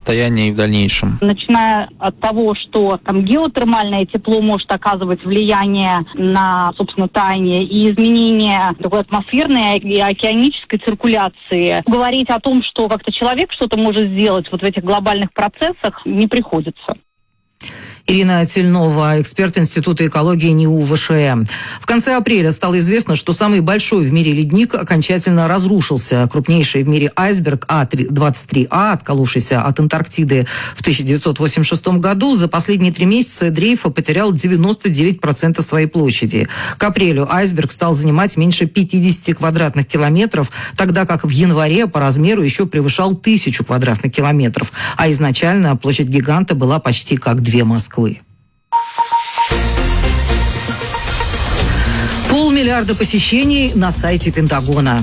состоянии и в дальнейшем? Начиная от того, что там геотермальное тепло может оказывать влияние на, собственно, таяние и изменение такой атмосферной и океанической циркуляции. Говорить о том, что как-то человек что-то может сделать вот в этих глобальных процессах, не приходится. Ирина Тельнова, эксперт Института экологии НИУ ВШЭ. В конце апреля стало известно, что самый большой в мире ледник окончательно разрушился. Крупнейший в мире айсберг А-23А, отколовшийся от Антарктиды в 1986 году, за последние 3 месяца дрейфа потерял 99% своей площади. К апрелю айсберг стал занимать меньше 50 квадратных километров, тогда как в январе по размеру еще превышал 1000 квадратных километров. А изначально площадь гиганта была почти как 2 Москвы. 500 миллиарда посещений на сайте Пентагона.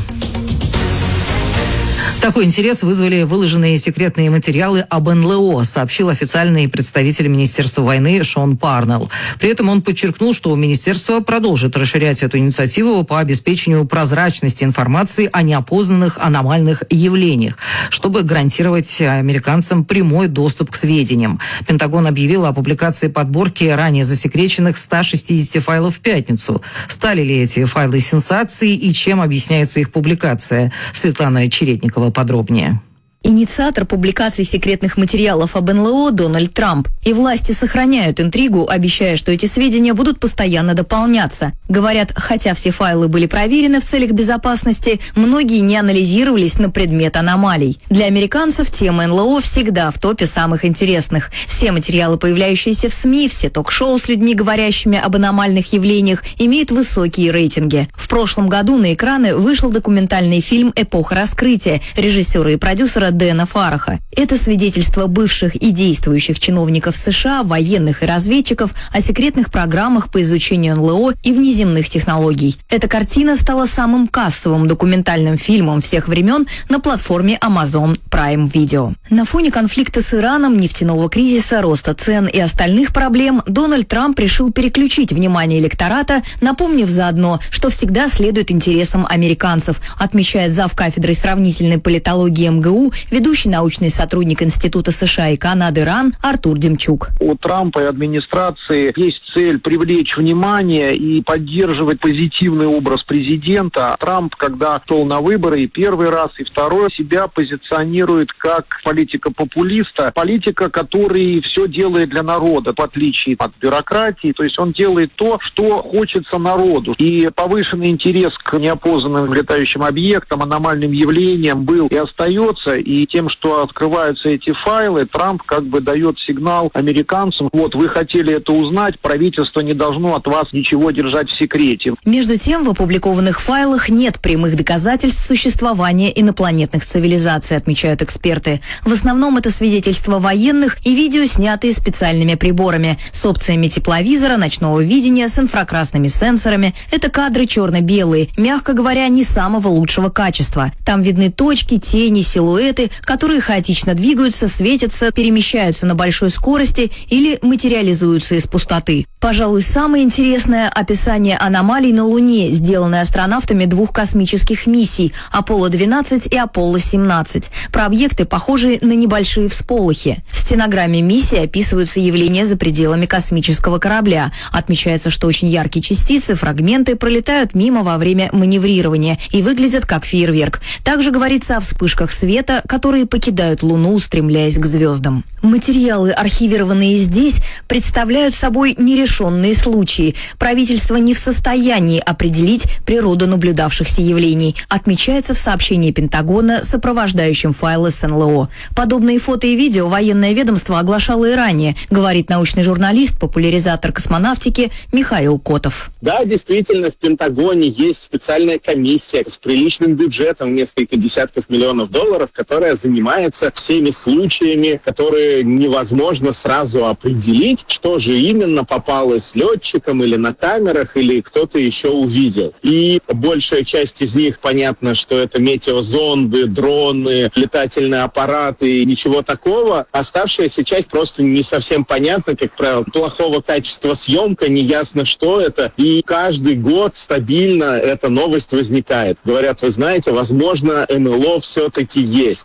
Такой интерес вызвали выложенные секретные материалы об НЛО, сообщил официальный представитель Министерства войны Шон Парнелл. При этом он подчеркнул, что министерство продолжит расширять эту инициативу по обеспечению прозрачности информации о неопознанных аномальных явлениях, чтобы гарантировать американцам прямой доступ к сведениям. Пентагон объявил о публикации подборки ранее засекреченных 160 файлов в пятницу. Стали ли эти файлы сенсацией и чем объясняется их публикация? Светлана Чередникова подробнее. Инициатор публикации секретных материалов об НЛО Дональд Трамп. И власти сохраняют интригу, обещая, что эти сведения будут постоянно дополняться. Говорят, хотя все файлы были проверены в целях безопасности, многие не анализировались на предмет аномалий. Для американцев тема НЛО всегда в топе самых интересных. Все материалы, появляющиеся в СМИ, все ток-шоу с людьми, говорящими об аномальных явлениях, имеют высокие рейтинги. В прошлом году на экраны вышел документальный фильм «Эпоха раскрытия» режиссера и продюсера Дэна Фараха. Это свидетельство бывших и действующих чиновников США, военных и разведчиков о секретных программах по изучению НЛО и внеземных технологий. Эта картина стала самым кассовым документальным фильмом всех времен на платформе Amazon Prime Video. На фоне конфликта с Ираном, нефтяного кризиса, роста цен и остальных проблем Дональд Трамп решил переключить внимание электората, напомнив заодно, что всегда следует интересам американцев, отмечает завкафедрой сравнительной политологии МГУ, ведущий научный сотрудник Института США и Канады РАН Артур Демчук. У Трампа и администрации есть цель привлечь внимание и поддерживать позитивный образ президента. Трамп, когда шел на выборы и первый раз, и второй, себя позиционирует как политика-популиста, политика, который все делает для народа, в отличие от бюрократии. То есть он делает то, что хочется народу. И повышенный интерес к неопознанным летающим объектам, аномальным явлениям был и остается. И тем, что открываются эти файлы, Трамп как бы дает сигнал американцам: вот, вы хотели это узнать, правительство не должно от вас ничего держать в секрете. Между тем, в опубликованных файлах нет прямых доказательств существования инопланетных цивилизаций, отмечают эксперты. В основном это свидетельства военных и видео, снятые специальными приборами, с опциями тепловизора, ночного видения, с инфракрасными сенсорами. Это кадры черно-белые, мягко говоря, не самого лучшего качества. Там видны точки, тени, силуэты, которые хаотично двигаются, светятся, перемещаются на большой скорости или материализуются из пустоты. Пожалуй, самое интересное – описание аномалий на Луне, сделанное астронавтами 2 космических миссий – Аполло-12 и Аполло-17. Про объекты, похожие на небольшие всполохи. В стенограмме миссии описываются явления за пределами космического корабля. Отмечается, что очень яркие частицы, фрагменты пролетают мимо во время маневрирования и выглядят как фейерверк. Также говорится о вспышках света, которые покидают Луну, устремляясь к звездам. Материалы, архивированные здесь, представляют собой нерешенные случаи. Правительство не в состоянии определить природу наблюдавшихся явлений, отмечается в сообщении Пентагона, сопровождающем файлы с НЛО. Подобные фото и видео военное ведомство оглашало и ранее, говорит научный журналист, популяризатор космонавтики Михаил Котов. Да, действительно, в Пентагоне есть специальная комиссия с приличным бюджетом в несколько десятков миллионов долларов, которая занимается всеми случаями, которые невозможно сразу определить, что же именно попалось летчикам или на камерах, или кто-то еще увидел. И большая часть из них, понятно, что это метеозонды, дроны, летательные аппараты, ничего такого. Оставшаяся часть просто не совсем понятна, как правило, плохого качества съемка, неясно, что это. И каждый год стабильно эта новость возникает. Говорят, вы знаете, возможно, НЛО все-таки есть.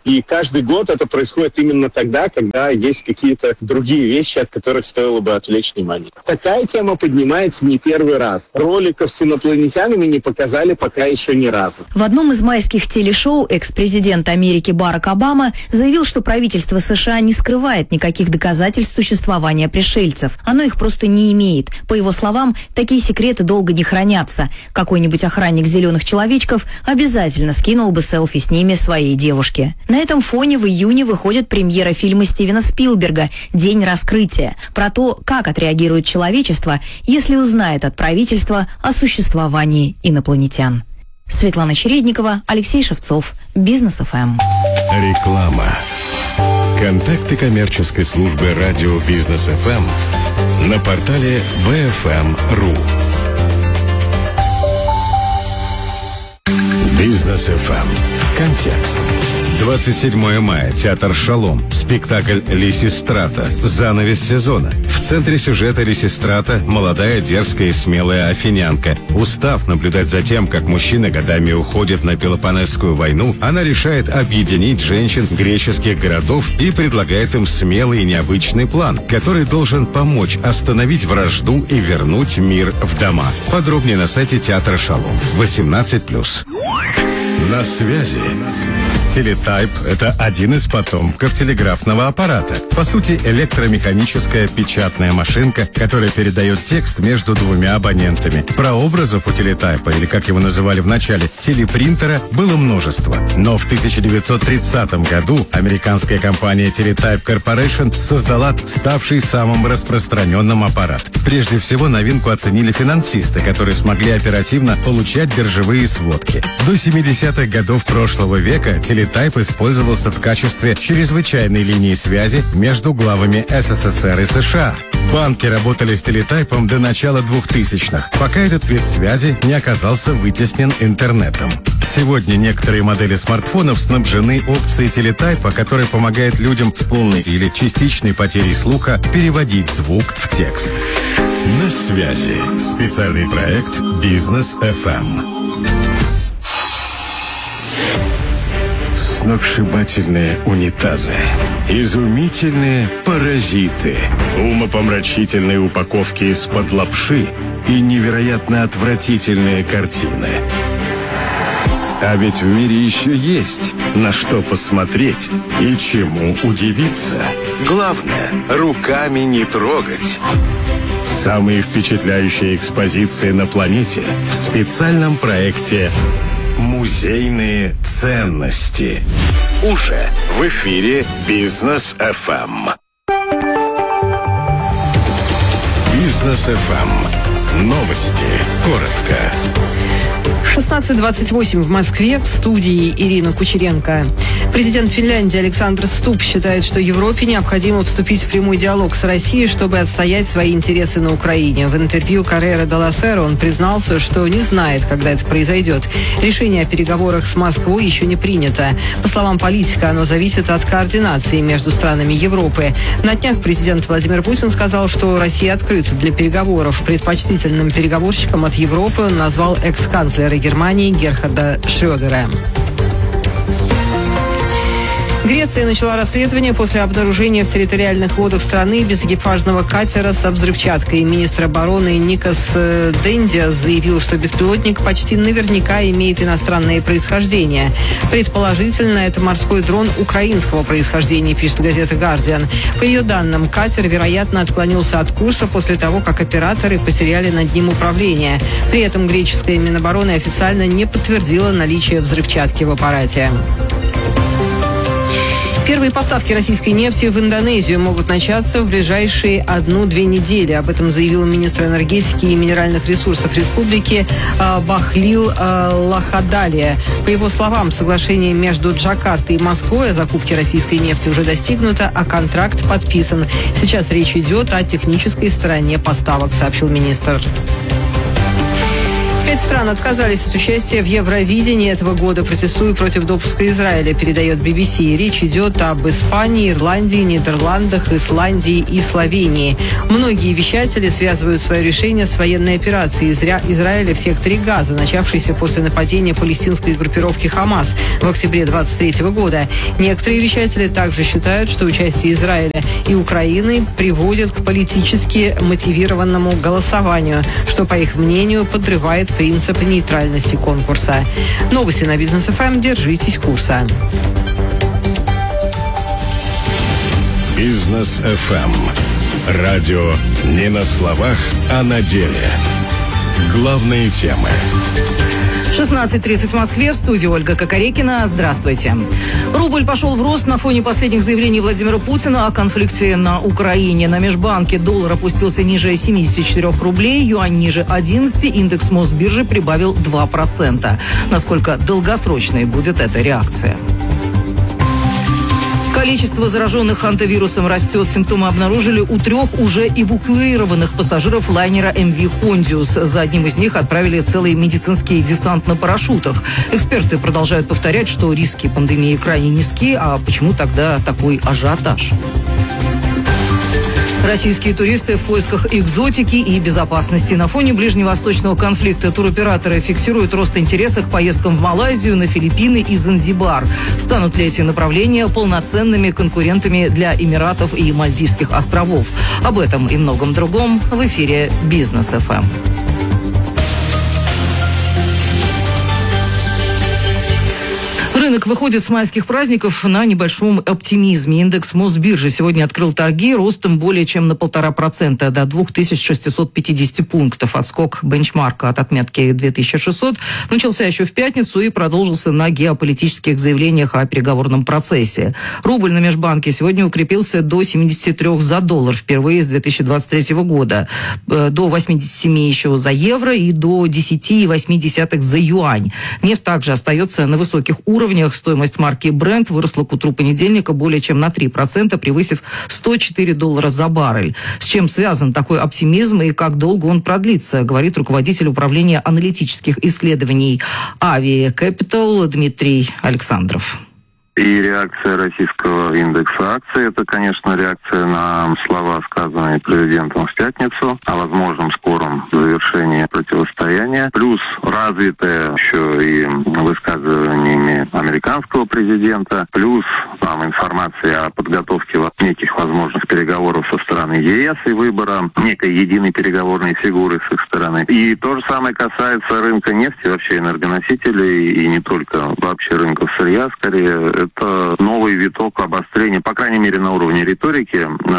И каждый год это происходит именно тогда, когда есть какие-то другие вещи, от которых стоило бы отвлечь внимание. Такая тема поднимается не первый раз. Роликов с инопланетянами не показали пока еще ни разу. В одном из майских телешоу экс-президент Америки Барак Обама заявил, что правительство США не скрывает никаких доказательств существования пришельцев. Оно их просто не имеет. По его словам, такие секреты долго не хранятся. Какой-нибудь охранник зеленых человечков обязательно скинул бы селфи с ними своей девушке. На этом фоне в июне выходит премьера фильма Стивена Спилберга «День раскрытия» про то, как отреагирует человечество, если узнает от правительства о существовании инопланетян. Светлана Чередникова, Алексей Шевцов, Бизнес ФМ. Реклама. Контакты коммерческой службы радио Бизнес ФМ на портале bfm.ru. Бизнес ФМ. Контекст. 27 мая. Театр «Шалом». Спектакль «Лисистрата». Занавес сезона. В центре сюжета Лисистрата – молодая, дерзкая и смелая афинянка. Устав наблюдать за тем, как мужчины годами уходят на Пелопоннесскую войну, она решает объединить женщин греческих городов и предлагает им смелый и необычный план, который должен помочь остановить вражду и вернуть мир в дома. Подробнее на сайте театра «Шалом». 18+. На связи. Телетайп – это один из потомков телеграфного аппарата. По сути, электромеханическая печатная машинка, которая передает текст между двумя абонентами. Прообразов у телетайпа, или как его называли в начале, телепринтера, было множество. Но в 1930 году американская компания Teletype Corporation создала ставший самым распространенным аппарат. Прежде всего, новинку оценили финансисты, которые смогли оперативно получать биржевые сводки. До 70-х годов прошлого века Teletype использовался в качестве чрезвычайной линии связи между главами СССР и США. Банки работали с телетайпом до начала 2000-х, пока этот вид связи не оказался вытеснен интернетом. Сегодня некоторые модели смартфонов снабжены опцией телетайпа, которая помогает людям с полной или частичной потерей слуха переводить звук в текст. На связи. Специальный проект «Бизнес ФМ». Сногсшибательные унитазы, изумительные паразиты, умопомрачительные упаковки из-под лапши и невероятно отвратительные картины. А ведь в мире еще есть на что посмотреть и чему удивиться. Главное, руками не трогать. Самые впечатляющие экспозиции на планете в специальном проекте «Музейные ценности». Уже в эфире Бизнес ФМ. Бизнес ФМ. Новости. Коротко. 16:28 в Москве, в студии Ирина Кучеренко. Президент Финляндии Александр Стуб считает, что Европе необходимо вступить в прямой диалог с Россией, чтобы отстоять свои интересы на Украине. В интервью Коррера делла Сера он признался, что не знает, когда это произойдет. Решение о переговорах с Москвой еще не принято. По словам политика, оно зависит от координации между странами Европы. На днях президент Владимир Путин сказал, что Россия открыта для переговоров. Предпочтительным переговорщиком от Европы он назвал экс-канцлера Германии Герхарда Шрёдера. Греция начала расследование после обнаружения в территориальных водах страны безэкипажного катера с взрывчаткой. Министр обороны Никос Дендиас заявил, что беспилотник почти наверняка имеет иностранное происхождение. Предположительно, это морской дрон украинского происхождения, пишет газета «Гардиан». По ее данным, катер, вероятно, отклонился от курса после того, как операторы потеряли над ним управление. При этом греческая Минобороны официально не подтвердила наличие взрывчатки в аппарате. Первые поставки российской нефти в Индонезию могут начаться в ближайшие 1-2 недели. Об этом заявил министр энергетики и минеральных ресурсов республики Бахлил Лахадалия. По его словам, соглашение между Джакартой и Москвой о закупке российской нефти уже достигнуто, а контракт подписан. Сейчас речь идет о технической стороне поставок, сообщил министр. 5 стран отказались от участия в Евровидении этого года, протестуя против допуска Израиля, передает BBC. Речь идет об Испании, Ирландии, Нидерландах, Исландии и Словении. Многие вещатели связывают свое решение с военной операцией Израиля в секторе Газа, начавшейся после нападения палестинской группировки «Хамас» в октябре 2023 года. Некоторые вещатели также считают, что участие Израиля и Украины приводит к политически мотивированному голосованию, что, по их мнению, подрывает принцип нейтральности конкурса. Новости на Бизнес ФМ. Держитесь курса. Бизнес ФМ. Радио не на словах, а на деле. Главные темы. 16:30 в Москве. В студии Ольга Кокорекина. Здравствуйте. Рубль пошел в рост на фоне последних заявлений Владимира Путина о конфликте на Украине. На межбанке доллар опустился ниже 74 рублей, юань ниже 11, индекс Мосбиржи прибавил 2%. Насколько долгосрочной будет эта реакция? Количество зараженных антивирусом растет. Симптомы обнаружили у 3 уже эвакуированных пассажиров лайнера МВ «Хондиус». За одним из них отправили целый медицинский десант на парашютах. Эксперты продолжают повторять, что риски пандемии крайне низки. А почему тогда такой ажиотаж? Российские туристы в поисках экзотики и безопасности. На фоне ближневосточного конфликта туроператоры фиксируют рост интереса к поездкам в Малайзию, на Филиппины и Занзибар. Станут ли эти направления полноценными конкурентами для Эмиратов и Мальдивских островов? Об этом и многом другом в эфире Бизнес ФМ. Рынок выходит с майских праздников на небольшом оптимизме. Индекс Мосбиржи сегодня открыл торги ростом более чем на 1,5% до 2650 пунктов. Отскок бенчмарка от отметки 2600 начался еще в пятницу и продолжился на геополитических заявлениях о переговорном процессе. Рубль на межбанке сегодня укрепился до 73 за доллар впервые с 2023 года. До 87 еще за евро и до 10,8 за юань. Нефть также остается на высоких уровнях. Стоимость марки Brent выросла к утру понедельника более чем на 3%, превысив $104 за баррель. С чем связан такой оптимизм и как долго он продлится, говорит руководитель управления аналитических исследований Avi Capital Дмитрий Александров. И реакция российского индекса акций – это, конечно, реакция на слова, сказанные президентом в пятницу о возможном скором завершении противостояния, плюс развитая еще и высказываниями американского президента, плюс там информация о подготовке неких возможных переговоров со стороны ЕС и выбора некой единой переговорной фигуры с их стороны. И то же самое касается рынка нефти, вообще энергоносителей, и не только вообще рынков сырья, скорее. Это новый виток обострения, по крайней мере, на уровне риторики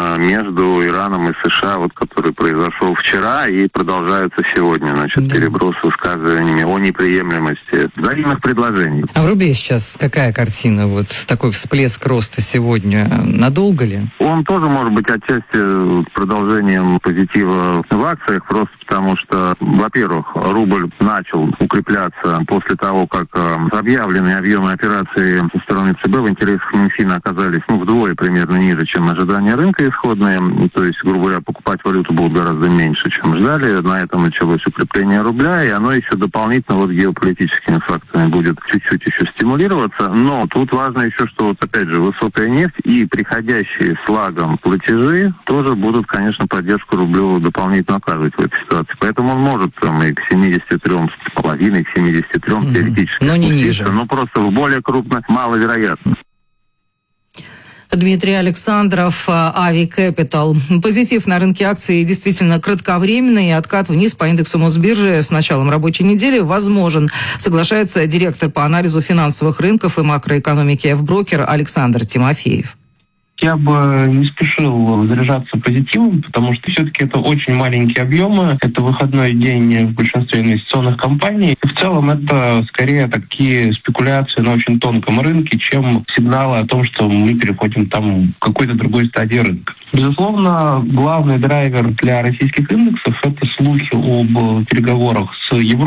между Ираном и США, который произошел вчера и продолжается сегодня. Переброс высказываниями о неприемлемости взаимных предложений. А в рубле сейчас какая картина? Такой всплеск роста сегодня. Надолго ли? Он тоже может быть отчасти продолжением позитива в акциях, просто потому что, во-первых, рубль начал укрепляться после того, как объявленные объемы операций со стороны ЦБ в интересах Минфина оказались вдвое примерно ниже, чем ожидания рынка исходные. То есть, грубо говоря, покупать валюту будут гораздо меньше, чем ждали. На этом началось укрепление рубля, и оно еще дополнительно геополитическими факторами будет чуть-чуть еще стимулироваться. Но тут важно еще, что опять же высокая нефть и приходящие с лагом платежи тоже будут, конечно, поддержку рублю дополнительно оказывать в этой ситуации. Поэтому он может и к 73,5, к 73 теоретически но не ниже. Но просто в более крупно маловероятно. Дмитрий Александров, Avi Capital. Позитив на рынке акций действительно кратковременный. Откат вниз по индексу Мосбиржи с началом рабочей недели возможен, соглашается директор по анализу финансовых рынков и макроэкономики F-брокер Александр Тимофеев. Я бы не спешил заряжаться позитивом, потому что все-таки это очень маленькие объемы, это выходной день в большинстве инвестиционных компаний. И в целом это скорее такие спекуляции на очень тонком рынке, чем сигналы о том, что мы переходим там к какой-то другой стадии рынка. Безусловно, главный драйвер для российских индексов – это слухи об переговорах с Европой.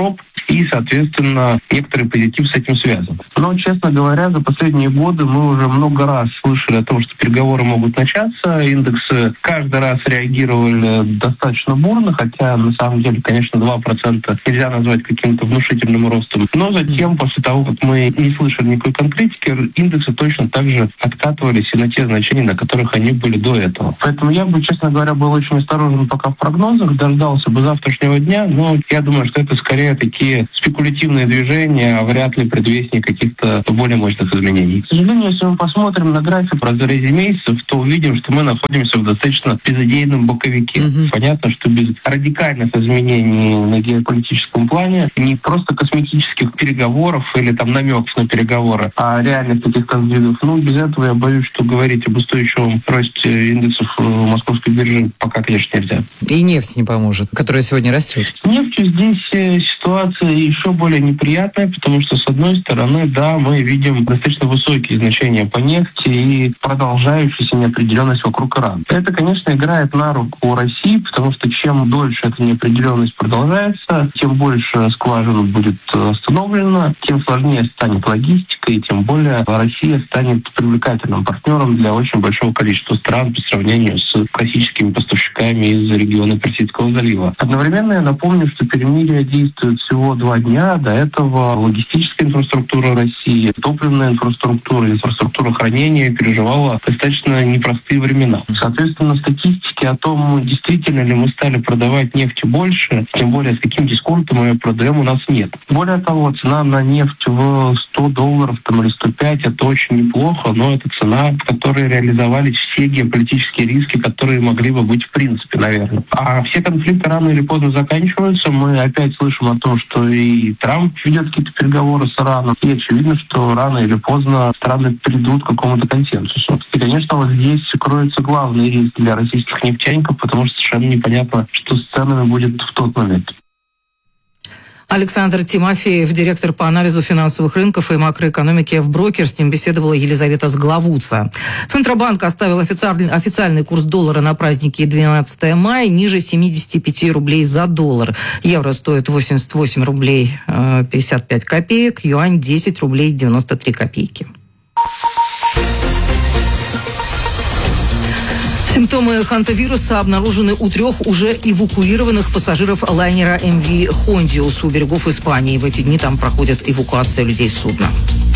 и, соответственно, некоторый позитив с этим связан. Но, честно говоря, за последние годы мы уже много раз слышали о том, что переговоры могут начаться. Индексы каждый раз реагировали достаточно бурно, хотя, на самом деле, конечно, 2% нельзя назвать каким-то внушительным ростом. Но затем, после того, как мы не слышали никакой конкретики, индексы точно так же откатывались и на те значения, на которых они были до этого. Поэтому я бы, честно говоря, был очень осторожен пока в прогнозах, дождался бы завтрашнего дня, но я думаю, что это скорее такие спекулятивные движения, а вряд ли предвестник каких-то более мощных изменений. К сожалению, если мы посмотрим на график в разрезе месяцев, то увидим, что мы находимся в достаточно безыдейном боковике. Понятно, что без радикальных изменений на геополитическом плане, не просто косметических переговоров или там намеков на переговоры, а реальных каких-то сдвигов, без этого я боюсь, что говорить об устойчивом росте индексов московской биржи пока, конечно, нельзя. И нефть не поможет, которая сегодня растет. С нефтью здесь ситуация еще более неприятная, потому что, с одной стороны, да, мы видим достаточно высокие значения по нефти и продолжающуюся неопределенность вокруг Ирана. Это, конечно, играет на руку России, потому что чем дольше эта неопределенность продолжается, тем больше скважин будет остановлено, тем сложнее станет логистика, и тем более Россия станет привлекательным партнером для очень большого количества стран по сравнению с классическими поставщиками из региона Персидского залива. Одновременно я напомню, что перемирие действует всего 2 дня. До этого логистическая инфраструктура России, топливная инфраструктура, инфраструктура хранения переживала достаточно непростые времена. Соответственно, статистики о том, действительно ли мы стали продавать нефть больше, тем более с каким дисконтом мы ее продаем, у нас нет. Более того, цена на нефть в $100 или 105 это очень неплохо, но это цена, в которой реализовались все геополитические риски, которые могли бы быть в принципе, наверное. А все конфликты рано или поздно заканчиваются. Мы опять слышим о том, что и Трамп ведет какие-то переговоры с Ираном. И очевидно, что рано или поздно страны придут к какому-то консенсусу. И, конечно, вот здесь кроется главный риск для российских нефтяников, потому что совершенно непонятно, что с ценами будет в тот момент. Александр Тимофеев, директор по анализу финансовых рынков и макроэкономики в Брокер. С ним беседовала Елизавета Сглавуца. Центробанк оставил официальный курс доллара на праздники 12 мая ниже 75 рублей за доллар. Евро стоит 88 рублей 55 копеек, юань 10 рублей 93 копейки. Симптомы хантавируса обнаружены у 3 уже эвакуированных пассажиров лайнера МВ «Хондиус» у берегов Испании. В эти дни там проходит эвакуация людей с судна.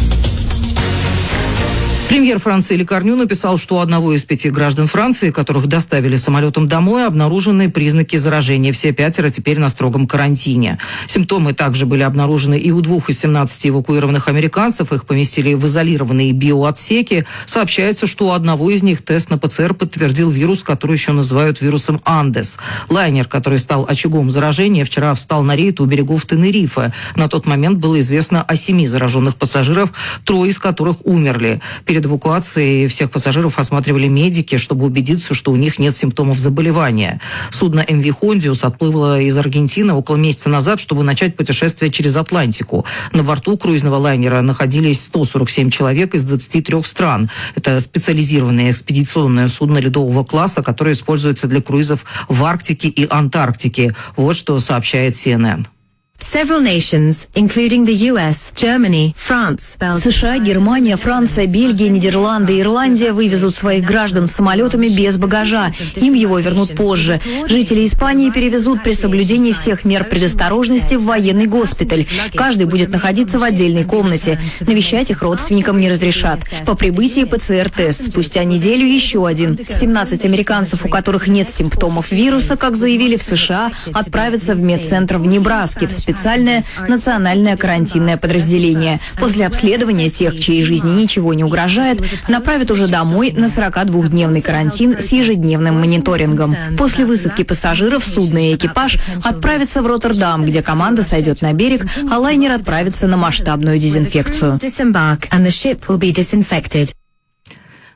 Премьер Франции Ли Корню написал, что у одного из 5 граждан Франции, которых доставили самолетом домой, обнаружены признаки заражения. Все 5 теперь на строгом карантине. Симптомы также были обнаружены и у 2 из 17 эвакуированных американцев. Их поместили в изолированные биоотсеки. Сообщается, что у одного из них тест на ПЦР подтвердил вирус, который еще называют вирусом Андес. Лайнер, который стал очагом заражения, вчера встал на рейд у берегов Тенерифе. На тот момент было известно о 7 зараженных пассажиров, 3 из которых умерли. Перед эвакуацией всех пассажиров осматривали медики, чтобы убедиться, что у них нет симптомов заболевания. Судно МВ «Хондиус» отплыло из Аргентины около месяца назад, чтобы начать путешествие через Атлантику. На борту круизного лайнера находились 147 человек из 23 стран. Это специализированное экспедиционное судно ледового класса, которое используется для круизов в Арктике и Антарктике. Вот что сообщает CNN. Several nations, including the US, Germany, France, Belgium. США, Германия, Франция, Бельгия, Нидерланды и Ирландия вывезут своих граждан самолетами без багажа. Им его вернут позже. Жители Испании перевезут при соблюдении всех мер предосторожности в военный госпиталь. Каждый будет находиться в отдельной комнате. Навещать их родственникам не разрешат. По прибытии ПЦР-тест. Спустя неделю еще один. 17 американцев, у которых нет симптомов вируса, как заявили в США, отправятся в медцентр в Небраске, в специальное национальное карантинное подразделение. После обследования тех, чьей жизни ничего не угрожает, направят уже домой на 42-дневный карантин с ежедневным мониторингом. После высадки пассажиров судно и экипаж отправятся в Роттердам, где команда сойдет на берег, а лайнер отправится на масштабную дезинфекцию.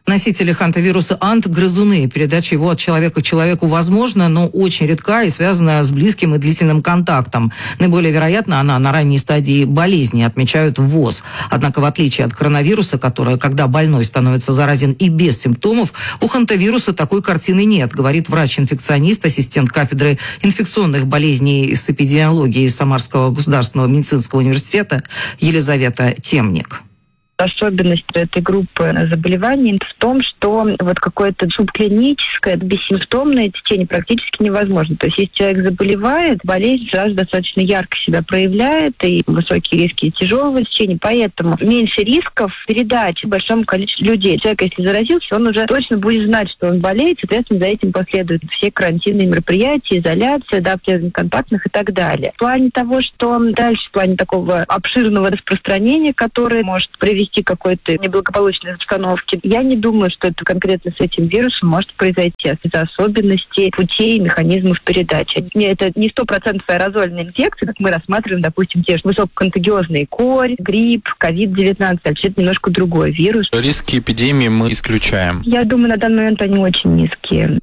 Носители хантавируса АНТ – грызуны. Передача его от человека к человеку возможна, но очень редка и связана с близким и длительным контактом. Наиболее вероятно, она на ранней стадии болезни, отмечают в ВОЗ. Однако, в отличие от коронавируса, который, когда больной становится заразен и без симптомов, у хантавируса такой картины нет, говорит врач-инфекционист, ассистент кафедры инфекционных болезней с эпидемиологии Самарского государственного медицинского университета Елизавета Темник. Особенность этой группы заболеваний в том, что вот какое-то субклиническое, бессимптомное течение практически невозможно. То есть, если человек заболевает, болезнь сразу достаточно ярко себя проявляет, и высокие риски тяжелого течения, поэтому меньше рисков передачи большому количеству людей. Человек, если заразился, он уже точно будет знать, что он болеет, соответственно, за этим последуют все карантинные мероприятия, изоляция, обследование контактных и так далее. В плане того, что дальше, в плане такого обширного распространения, которое может привести к какой-то неблагополучной обстановке, я не думаю, что это конкретно с этим вирусом может произойти из-за особенностей путей и механизмов передачи. Это не 100% аэрозольная инфекция, как мы рассматриваем, допустим, те же высококонтагиозные корь, грипп, COVID-19, это немножко другой вирус. Риски эпидемии мы исключаем. Я думаю, на данный момент они очень низкие.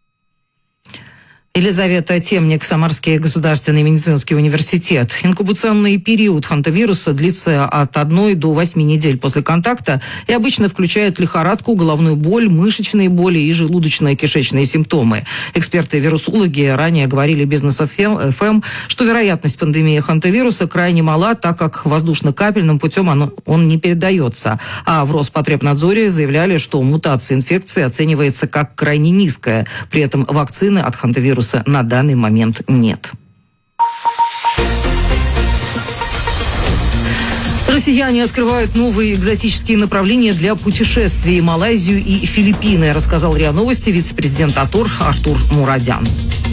Елизавета Темник, Самарский государственный медицинский университет. Инкубационный период хантавируса длится от 1 до 8 недель после контакта и обычно включает лихорадку, головную боль, мышечные боли и желудочно-кишечные симптомы. Эксперты-вирусологи ранее говорили Бизнес ФМ, что вероятность пандемии хантавируса крайне мала, так как воздушно-капельным путем он не передается. А в Роспотребнадзоре заявляли, что мутация инфекции оценивается как крайне низкая. При этом вакцины от хантавируса на данный момент нет. Россияне открывают новые экзотические направления для путешествий в Малайзию и Филиппины, рассказал РИА Новости вице-президент АТОР Артур Мурадян.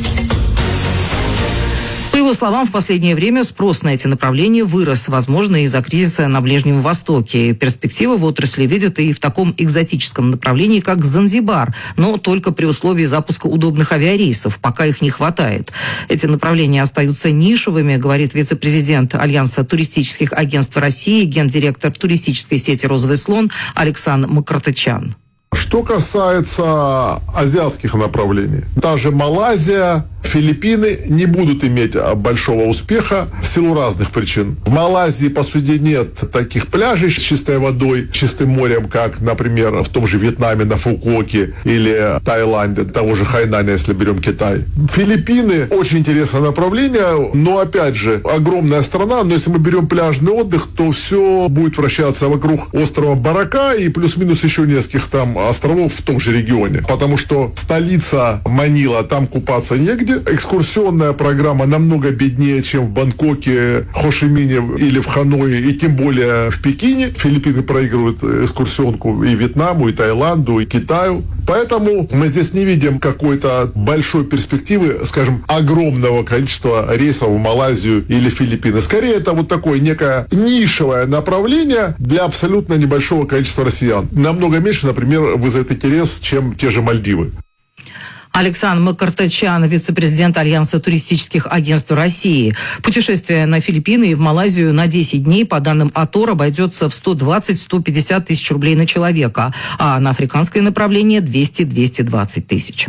По его словам, в последнее время спрос на эти направления вырос, возможно, из-за кризиса на Ближнем Востоке. Перспективы в отрасли видят и в таком экзотическом направлении, как Занзибар, но только при условии запуска удобных авиарейсов, пока их не хватает. Эти направления остаются нишевыми, говорит вице-президент Альянса туристических агентств России, гендиректор туристической сети «Розовый слон» Александр Макартычан. Что касается азиатских направлений, та же Малайзия, Филиппины не будут иметь большого успеха в силу разных причин. В Малайзии, по сути, нет таких пляжей с чистой водой, чистым морем, как, например, в том же Вьетнаме на Фукуоке или Таиланде, того же Хайнане, если берем Китай. Филиппины очень интересное направление, но, опять же, огромная страна, но если мы берем пляжный отдых, то все будет вращаться вокруг острова Барака и плюс-минус еще нескольких там островов в том же регионе. Потому что столица Манила, там купаться негде. Экскурсионная программа намного беднее, чем в Бангкоке, Хошимине или в Ханое, и тем более в Пекине. Филиппины проигрывают экскурсионку и Вьетнаму, и Таиланду, и Китаю. Поэтому мы здесь не видим какой-то большой перспективы, скажем, огромного количества рейсов в Малайзию или Филиппины. Скорее, это вот такое некое нишевое направление для абсолютно небольшого количества россиян. Намного меньше, например, вызовет интерес, чем те же Мальдивы. Александр Макартычан, вице-президент Альянса туристических агентств России. Путешествие на Филиппины и в Малайзию на 10 дней, по данным АТОР, обойдется в 120-150 тысяч рублей на человека, а на африканское направление 200-220 тысяч.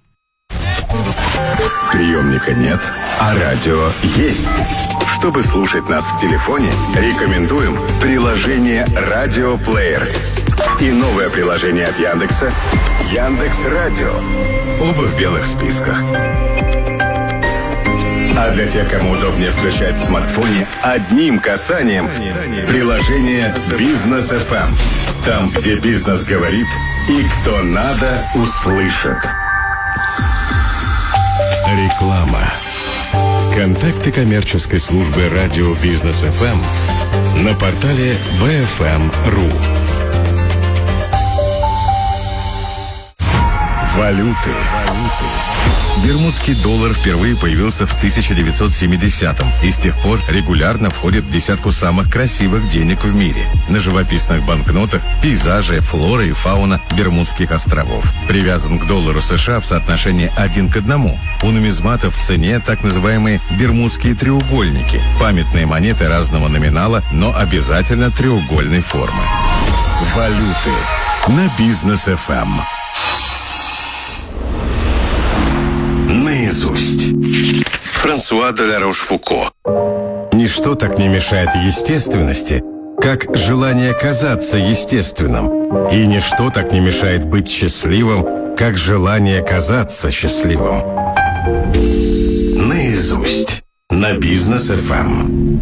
Приемника нет, а радио есть. Чтобы слушать нас в телефоне, рекомендуем приложение «Радиоплеер» и новое приложение от Яндекса «Яндекс.Радио». Оба в белых списках. А для тех, кому удобнее включать в смартфоне, одним касанием приложение «Бизнес ФМ». Там, где бизнес говорит и кто надо, услышит. Реклама. Контакты коммерческой службы радио «Бизнес ФМ» на портале bfm.ru. Валюты. Бермудский доллар впервые появился в 1970-м и с тех пор регулярно входит в десятку самых красивых денег в мире. На живописных банкнотах пейзажи, флора и фауна Бермудских островов. Привязан к доллару США в соотношении 1:1. У нумизматов в цене так называемые бермудские треугольники. Памятные монеты разного номинала, но обязательно треугольной формы. Валюты. на Бизнес ФМ. Наизусть. Франсуа де ла Рошфуко. Ничто так не мешает естественности, как желание казаться естественным. И ничто так не мешает быть счастливым, как желание казаться счастливым. Наизусть. На Бизнес ФМ.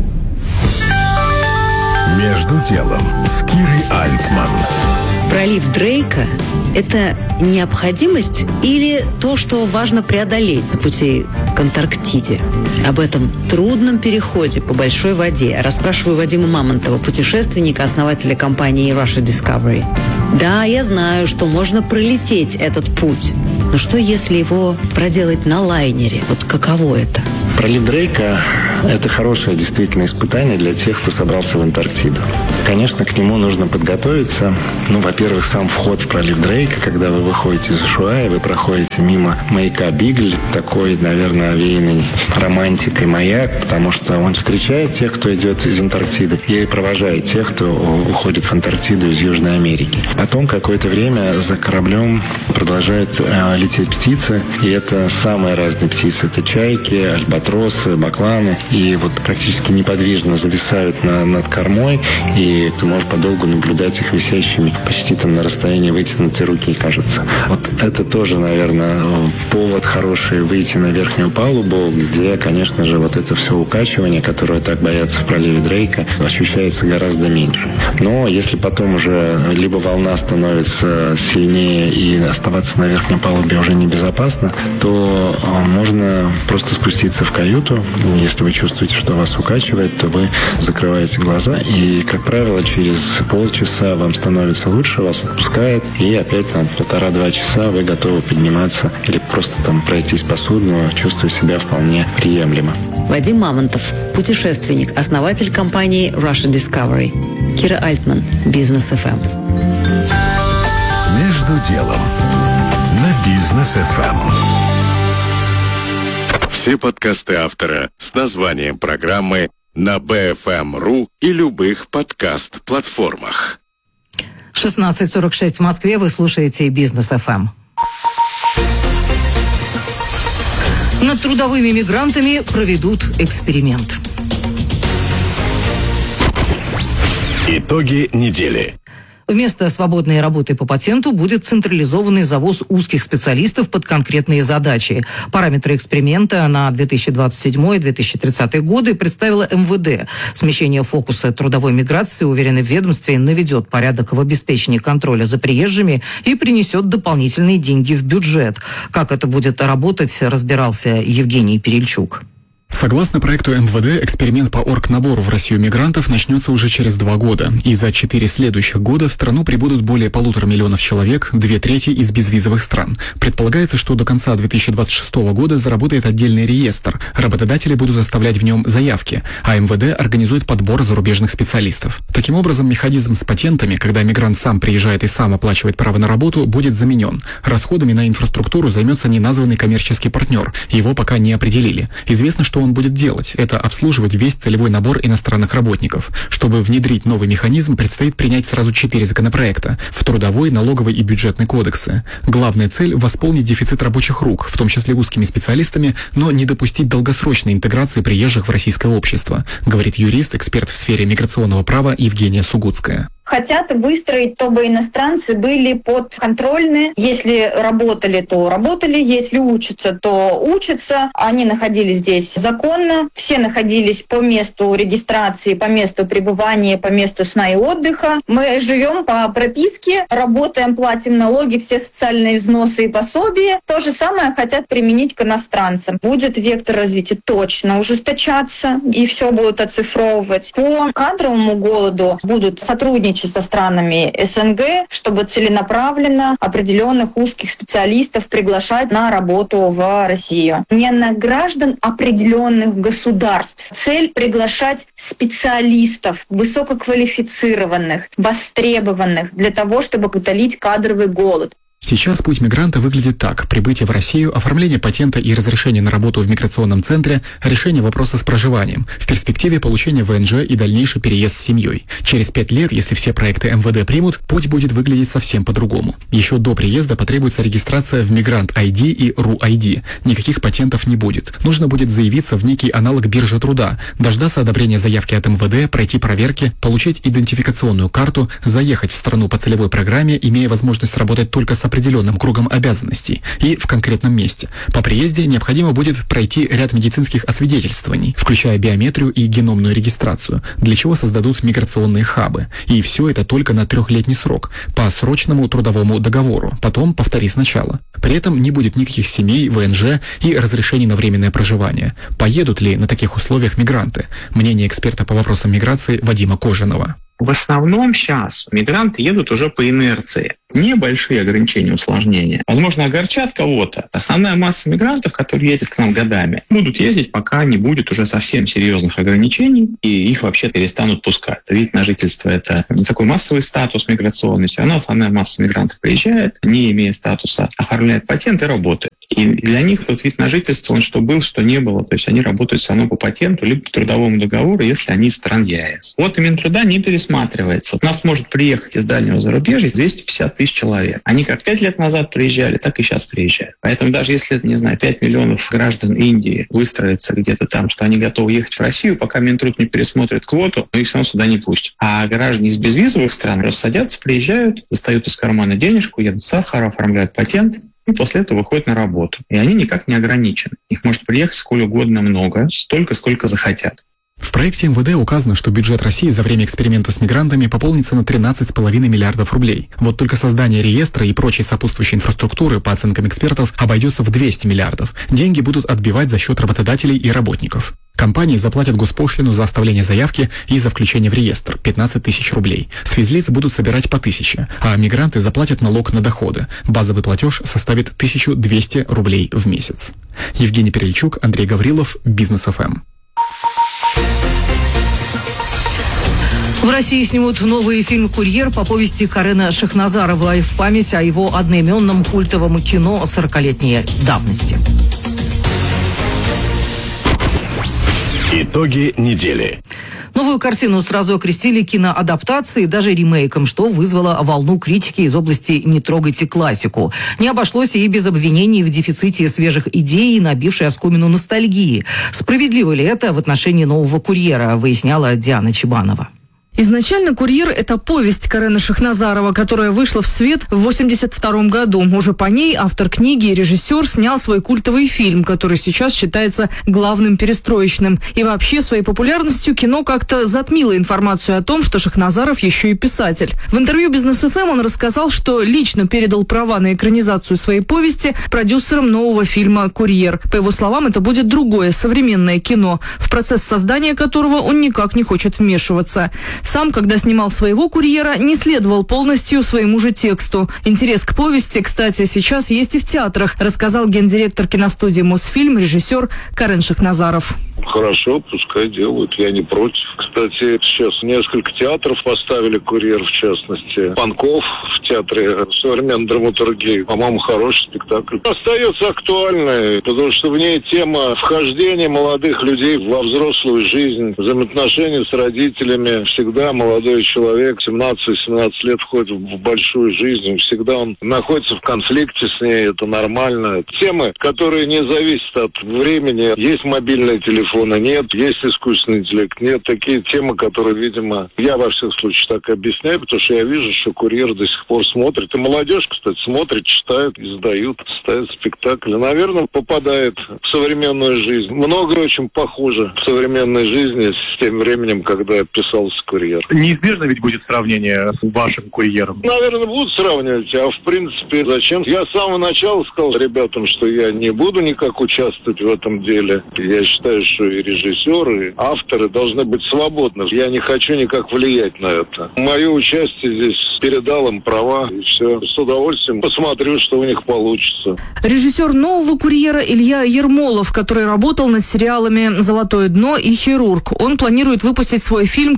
Между делом с Кирой Альтман. Пролив Дрейка – это необходимость или то, что важно преодолеть на пути к Антарктиде? Об этом трудном переходе по большой воде расспрашиваю Вадима Мамонтова, путешественника, основателя компании Russia Discovery. Да, я знаю, что можно пролететь этот путь, но что, если его проделать на лайнере? Вот каково это? Пролив Дрейка – это хорошее действительно испытание для тех, кто собрался в Антарктиду. Конечно, к нему нужно подготовиться. Во-первых, сам вход в пролив Дрейка, когда вы выходите из Усhuaia, вы проходите мимо маяка Бигль, такой, наверное, овеянный романтикой маяк, потому что он встречает тех, кто идет из Антарктиды, и провожает тех, кто уходит в Антарктиду из Южной Америки. Потом какое-то время за кораблем продолжают лететь птицы, и это самые разные птицы. Это чайки, альбатросы, бакланы, и вот практически неподвижно зависают над кормой, и ты можешь подолгу наблюдать их висящими почти там на расстоянии вытянутой руки, кажется. Вот это тоже, наверное, повод хороший выйти на верхнюю палубу, где, конечно же, вот это все укачивание, которое так боятся в проливе Дрейка, ощущается гораздо меньше. Но если потом уже либо волна становится сильнее и оставаться на верхней палубе уже небезопасно, то можно просто спуститься в каюту. Если вы чувствуете, что вас укачивает, то вы закрываете глаза, и, как правило, через полчаса вам становится лучше, вас отпускает, и опять на 1,5-2 часа вы готовы подниматься или просто там пройтись по судну, чувствуя себя вполне приемлемо. Вадим Мамонтов, путешественник, основатель компании Russia Discovery. Кира Альтман, Бизнес ФМ. Между делом на Бизнес ФМ. Все подкасты автора с названием программы на BFM.ru и любых подкаст-платформах. 16:46 в Москве. Вы слушаете Бизнес ФМ. Над трудовыми мигрантами проведут эксперимент. Итоги недели. Вместо свободной работы по патенту будет централизованный завоз узких специалистов под конкретные задачи. Параметры эксперимента на 2027-2030 годы представила МВД. Смещение фокуса трудовой миграции, уверены в ведомстве, наведет порядок в обеспечении контроля за приезжими и принесет дополнительные деньги в бюджет. Как это будет работать, разбирался Евгений Перельчук. Согласно проекту МВД, эксперимент по оргнабору в Россию мигрантов начнется уже через 2 года. И за 4 следующих года в страну прибудут более 1,5 миллиона человек, 2/3 из безвизовых стран. Предполагается, что до конца 2026 года заработает отдельный реестр. Работодатели будут оставлять в нем заявки, а МВД организует подбор зарубежных специалистов. Таким образом, механизм с патентами, когда мигрант сам приезжает и сам оплачивает право на работу, будет заменен. Расходами на инфраструктуру займется неназванный коммерческий партнер. Его пока не определили. Известно, что он будет делать? Это обслуживать весь целевой набор иностранных работников. Чтобы внедрить новый механизм, предстоит принять сразу 4 законопроекта в трудовой, налоговый и бюджетный кодексы. Главная цель – восполнить дефицит рабочих рук, в том числе узкими специалистами, но не допустить долгосрочной интеграции приезжих в российское общество, говорит юрист, эксперт в сфере миграционного права Евгения Сугутская. Хотят выстроить, чтобы иностранцы были подконтрольны. Если работали, то работали. Если учатся, то учатся. Они находились здесь законно. Все находились по месту регистрации, по месту пребывания, по месту сна и отдыха. Мы живем по прописке, работаем, платим налоги, все социальные взносы и пособия. То же самое хотят применить к иностранцам. Будет вектор развития точно ужесточаться, и все будут оцифровывать. По кадровому голоду будут сотрудничать со странами СНГ, чтобы целенаправленно определенных узких специалистов приглашать на работу в Россию. Не на граждан определенных государств. Цель — приглашать специалистов, высококвалифицированных, востребованных, для того, чтобы утолить кадровый голод. Сейчас путь мигранта выглядит так. Прибытие в Россию, оформление патента и разрешение на работу в миграционном центре, решение вопроса с проживанием, в перспективе получение ВНЖ и дальнейший переезд с семьей. Через 5 лет, если все проекты МВД примут, путь будет выглядеть совсем по-другому. Еще до приезда потребуется регистрация в Мигрант ID и РУ-ID. Никаких патентов не будет. Нужно будет заявиться в некий аналог биржи труда, дождаться одобрения заявки от МВД, пройти проверки, получить идентификационную карту, заехать в страну по целевой программе, имея возможность работать только с определенным кругом обязанностей и в конкретном месте. По приезде необходимо будет пройти ряд медицинских освидетельствований, включая биометрию и геномную регистрацию, для чего создадут миграционные хабы. И все это только на 3-летний срок, по срочному трудовому договору, потом повтори сначала. При этом не будет никаких семей, ВНЖ и разрешений на временное проживание. Поедут ли на таких условиях мигранты? Мнение эксперта по вопросам миграции Вадима Кожаного. В основном сейчас мигранты едут уже по инерции. Небольшие ограничения, усложнения. Возможно, огорчат кого-то. Основная масса мигрантов, которые ездят к нам годами, будут ездить, пока не будет уже совсем серьезных ограничений, и их вообще перестанут пускать. Вид на жительство — это не такой массовый статус миграционный. Все равно основная масса мигрантов приезжает, не имея статуса, оформляет патент и работает. И для них тот вид на жительство, он что был, что не было. То есть они работают все равно по патенту, либо по трудовому договору, если они из стран ЕАЭС. Вот и Минтруда не пересматривается. Вот у нас может приехать из дальнего зарубежья 250 тысяч человек. Они как 5 лет назад приезжали, так и сейчас приезжают. Поэтому даже если, не знаю, 5 миллионов граждан Индии выстроятся где-то там, что они готовы ехать в Россию, пока Минтруд не пересмотрит квоту, их все равно сюда не пустят. А граждане из безвизовых стран рассадятся, приезжают, достают из кармана денежку, едут в Сахар, оформляют патент, и после этого выходят на работу. И они никак не ограничены. Их может приехать сколь угодно много, столько, сколько захотят. В проекте МВД указано, что бюджет России за время эксперимента с мигрантами пополнится на 13,5 миллиардов рублей. Вот только создание реестра и прочей сопутствующей инфраструктуры, по оценкам экспертов, обойдется в 200 миллиардов. Деньги будут отбивать за счет работодателей и работников. Компании заплатят госпошлину за оставление заявки и за включение в реестр – 15 тысяч рублей. С физлиц будут собирать по 1000, а мигранты заплатят налог на доходы. Базовый платеж составит 1200 рублей в месяц. Евгений Перельчук, Андрей Гаврилов, Бизнес ФМ. В России снимут новый фильм «Курьер» по повести Карена Шахназарова в память о его одноименном культовом кино 40-летней давности. Итоги недели. Новую картину сразу окрестили киноадаптацией, даже ремейком, что вызвало волну критики из области «не трогайте классику». Не обошлось и без обвинений в дефиците свежих идей и набившей оскомину ностальгии. Справедливо ли это в отношении нового «Курьера», выясняла Диана Чебанова. Изначально «Курьер» — это повесть Карена Шахназарова, которая вышла в свет в 1982 году. Уже по ней автор книги и режиссер снял свой культовый фильм, который сейчас считается главным перестроечным. И вообще своей популярностью кино как-то затмило информацию о том, что Шахназаров еще и писатель. В интервью Бизнес ФМ он рассказал, что лично передал права на экранизацию своей повести продюсерам нового фильма «Курьер». По его словам, это будет другое, современное кино, в процесс создания которого он никак не хочет вмешиваться. Сам, когда снимал своего «Курьера», не следовал полностью своему же тексту. Интерес к повести, кстати, сейчас есть и в театрах, рассказал гендиректор киностудии «Мосфильм», режиссер Карен Шахназаров. Хорошо, пускай делают, я не против. Кстати, сейчас несколько театров поставили «Курьер», в частности. Панков в театре современной драматургии. По-моему, хороший спектакль. Остается актуальной, потому что в ней тема вхождения молодых людей во взрослую жизнь, взаимоотношения с родителями. Всегда молодой человек, 17-18 лет, входит в большую жизнь. Всегда он находится в конфликте с ней, это нормально. Темы, которые не зависят от времени. Есть мобильные телефоны, нет. Есть искусственный интеллект, нет. Такие темы, которые, видимо, я во всех случаях так объясняю, потому что я вижу, что «Курьер» до сих пор смотрит. И молодежь, кстати, смотрит, читает, издают, ставят спектакли. Наверное, попадает в современную жизнь. Многое очень похоже в современной жизни с тем временем, когда писался «Курьер». Неизбежно ведь будет сравнение с вашим «Курьером». Наверное, будут сравнивать, а в принципе зачем? Я с самого начала сказал ребятам, что я не буду никак участвовать в этом деле. Я считаю, что и режиссеры, и авторы должны быть свободны. Я не хочу никак влиять на это. Мое участие здесь передал им права, и все. С удовольствием посмотрю, что у них получится. Режиссер нового «Курьера» Илья Ермолов, который работал над сериалами «Золотое дно» и «Хирург». Он планирует выпустить свой фильм к 40-летию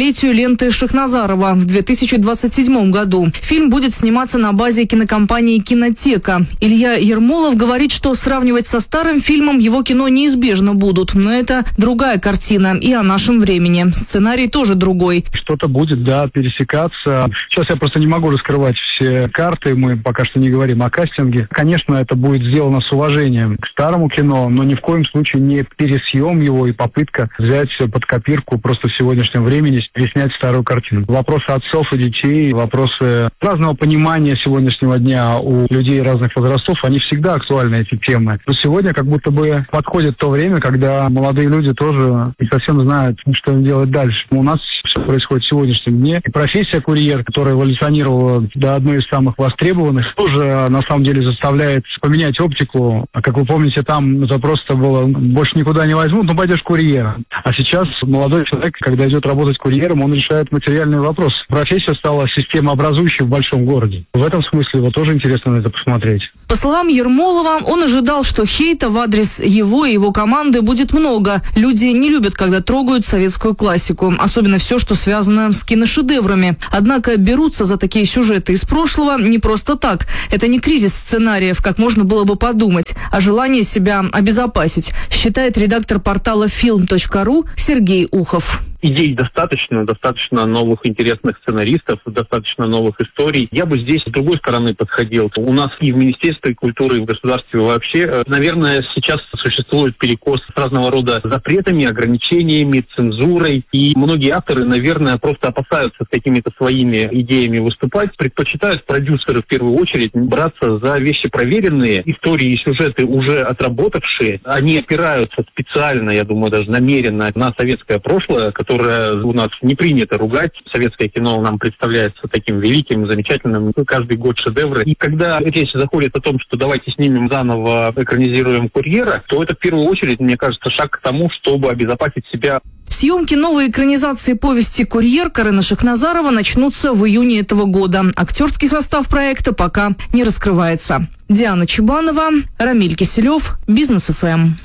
столетию ленты Шахназарова в 2027 году. Фильм будет сниматься на базе кинокомпании «Кинотека». Илья Ермолов говорит, что сравнивать со старым фильмом его кино неизбежно будут. Но это другая картина и о нашем времени. Сценарий тоже другой. Что-то будет, да, пересекаться. Сейчас я просто не могу раскрывать все карты. Мы пока что не говорим о кастинге. Конечно, это будет сделано с уважением к старому кино, но ни в коем случае не пересъем его и попытка взять под копирку просто в сегодняшнем времени переснять старую картину. Вопросы отцов и детей, вопросы разного понимания сегодняшнего дня у людей разных возрастов, они всегда актуальны, эти темы. Но сегодня как будто бы подходит то время, когда молодые люди тоже не совсем знают, что им делать дальше. У нас все происходит в сегодняшнем дне. И профессия курьер, которая эволюционировала до одной из самых востребованных, тоже на самом деле заставляет поменять оптику. Как вы помните, там это просто было больше никуда не возьмут, но пойдешь курьером. А сейчас молодой человек, когда идет работать курьером, он решает материальный вопрос. Профессия стала системообразующей в большом городе. В этом смысле вот тоже интересно на это посмотреть. По словам Ермолова, он ожидал, что хейта в адрес его и его команды будет много. Люди не любят, когда трогают советскую классику, особенно все, что связано с киношедеврами. Однако берутся за такие сюжеты из прошлого не просто так. Это не кризис сценариев, как можно было бы подумать, а желание себя обезопасить, считает редактор портала film.ru Сергей Ухов. Идей достаточно новых интересных сценаристов, достаточно новых историй. Я бы здесь с другой стороны подходил. У нас и в Министерстве культуры, и в государстве вообще, наверное, сейчас существует перекос с разного рода запретами, ограничениями, цензурой. И многие авторы, наверное, просто опасаются с какими-то своими идеями выступать. Предпочитают продюсеры в первую очередь браться за вещи проверенные, истории и сюжеты уже отработавшие. Они опираются специально, я думаю, даже намеренно на советское прошлое, которое у нас не принято ругать. Советское кино нам представляется таким великим, замечательным. Каждый год шедевры. И когда речь заходит о том, что давайте снимем заново, экранизируем «Курьера», то это в первую очередь, мне кажется, шаг к тому, чтобы обезопасить себя. Съемки новой экранизации повести «Курьер» Карена Шахназарова начнутся в июне этого года. Актерский состав проекта пока не раскрывается. Диана Чубанова, Рамиль Киселев, Бизнес ФМ.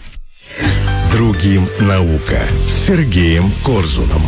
Другим наука с Сергеем Корзуном.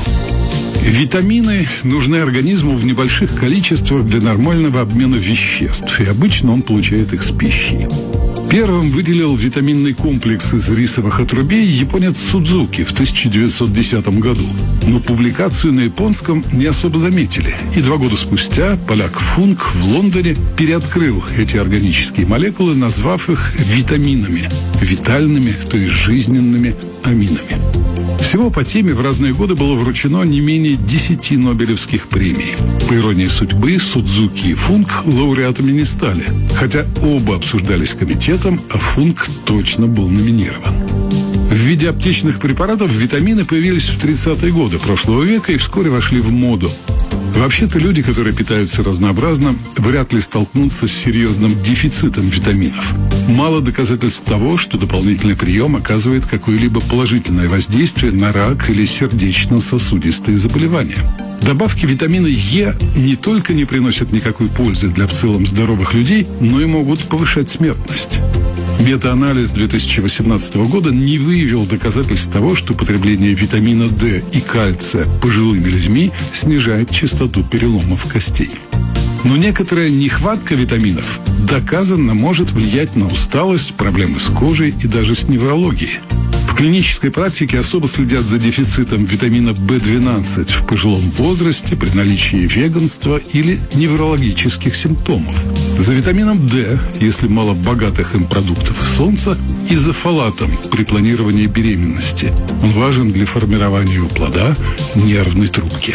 Витамины нужны организму в небольших количествах для нормального обмена веществ, и обычно он получает их с пищей. Первым выделил витаминный комплекс из рисовых отрубей японец Судзуки в 1910 году. Но публикацию на японском не особо заметили. И 2 года спустя поляк Функ в Лондоне переоткрыл эти органические молекулы, назвав их витаминами. Витальными, то есть жизненными аминами. Всего по теме в разные годы было вручено не менее 10 нобелевских премий. По иронии судьбы, Судзуки и Функ лауреатами не стали, хотя оба обсуждались комитетом, а Функ точно был номинирован. В виде аптечных препаратов витамины появились в 30-е годы прошлого века и вскоре вошли в моду. Вообще-то люди, которые питаются разнообразно, вряд ли столкнутся с серьезным дефицитом витаминов. Мало доказательств того, что дополнительный прием оказывает какое-либо положительное воздействие на рак или сердечно-сосудистые заболевания. Добавки витамина Е не только не приносят никакой пользы для в целом здоровых людей, но и могут повышать смертность. Мета-анализ 2018 года не выявил доказательств того, что потребление витамина D и кальция пожилыми людьми снижает частоту переломов костей. Но некоторая нехватка витаминов доказанно может влиять на усталость, проблемы с кожей и даже с неврологией. В клинической практике особо следят за дефицитом витамина В12 в пожилом возрасте при наличии веганства или неврологических симптомов. За витамином D, если мало богатых им продуктов и солнца, и за фолатом при планировании беременности. Он важен для формирования у плода нервной трубки.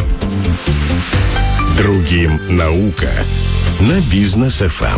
Другим наука на Бизнес ФМ.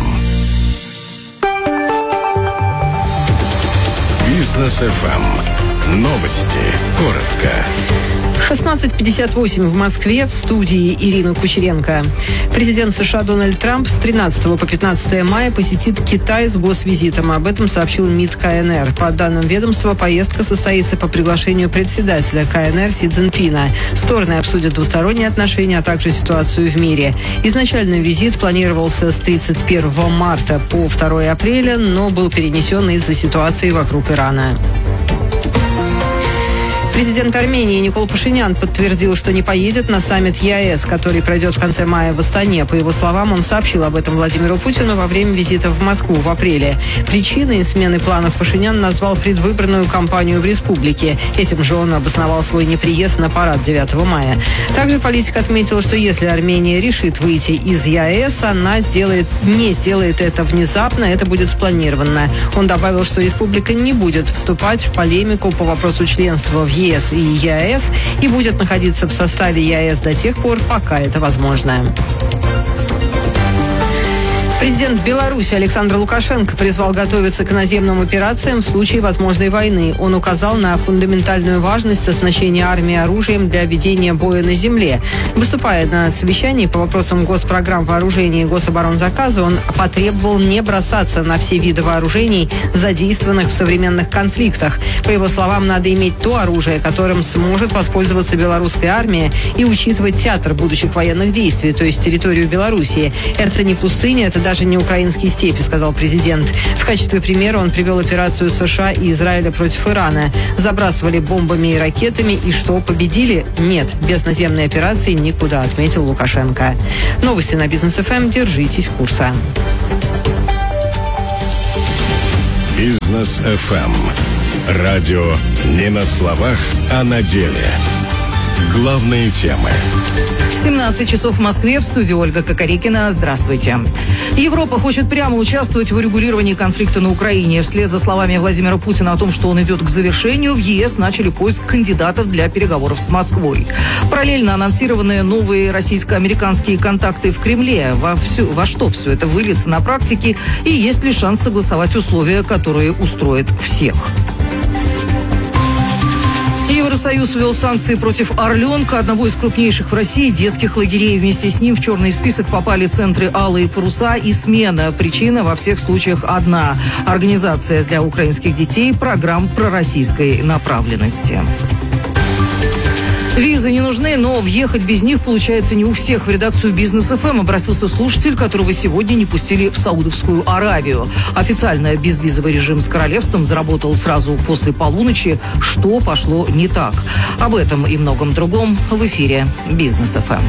Бизнес ФМ. Новости. Коротко. 16:58 в Москве, в студии Ирина Кучеренко. Президент США Дональд Трамп с 13 по 15 мая посетит Китай с госвизитом. Об этом сообщил МИД КНР. По данным ведомства, поездка состоится по приглашению председателя КНР Си Цзиньпина. Стороны обсудят двусторонние отношения, а также ситуацию в мире. Изначально визит планировался с 31 марта по 2 апреля, но был перенесен из-за ситуации вокруг Ирана. Президент Армении Никол Пашинян подтвердил, что не поедет на саммит ЕАЭС, который пройдет в конце мая в Астане. По его словам, он сообщил об этом Владимиру Путину во время визита в Москву в апреле. Причиной смены планов Пашинян назвал предвыборную кампанию в республике. Этим же он обосновал свой неприезд на парад 9 мая. Также политик отметил, что если Армения решит выйти из ЕАЭС, она не сделает это внезапно, это будет спланированно. Он добавил, что республика не будет вступать в полемику по вопросу членства в ЕС и ЕАЭС и будет находиться в составе ЕАЭС до тех пор, пока это возможно. Президент Беларуси Александр Лукашенко призвал готовиться к наземным операциям в случае возможной войны. Он указал на фундаментальную важность оснащения армии оружием для ведения боя на земле. Выступая на совещании по вопросам госпрограмм вооружений и гособоронзаказа, он потребовал не бросаться на все виды вооружений, задействованных в современных конфликтах. По его словам, надо иметь то оружие, которым сможет воспользоваться белорусская армия, и учитывать театр будущих военных действий, то есть территорию Белоруссии. Это не пустыня, это даже не украинские степи, сказал президент. В качестве примера он привел операцию США и Израиля против Ирана. Забрасывали бомбами и ракетами, и что, победили? Нет, без наземной операции никуда, отметил Лукашенко. Новости на Бизнес ФМ. Держитесь курса. Бизнес ФМ. Радио не на словах, а на деле. Главные темы. 17 часов в Москве. В студии Ольга Кокорекина. Здравствуйте. Европа хочет прямо участвовать в урегулировании конфликта на Украине. Вслед за словами Владимира Путина о том, что он идет к завершению, в ЕС начали поиск кандидатов для переговоров с Москвой. Параллельно анонсированы новые российско-американские контакты в Кремле. Во что все это выльется на практике, и есть ли шанс согласовать условия, которые устроят всех? Евросоюз ввел санкции против «Орленка», одного из крупнейших в России детских лагерей. Вместе с ним в черный список попали центры «Алые паруса» и «Смена». Причина во всех случаях одна – организация для украинских детей программ пророссийской направленности. Визы не нужны, но въехать без них получается не у всех. В редакцию Бизнес ФМ обратился слушатель, которого сегодня не пустили в Саудовскую Аравию. Официально безвизовый режим с королевством заработал сразу после полуночи. Что пошло не так? Об этом и многом другом в эфире Бизнес ФМ.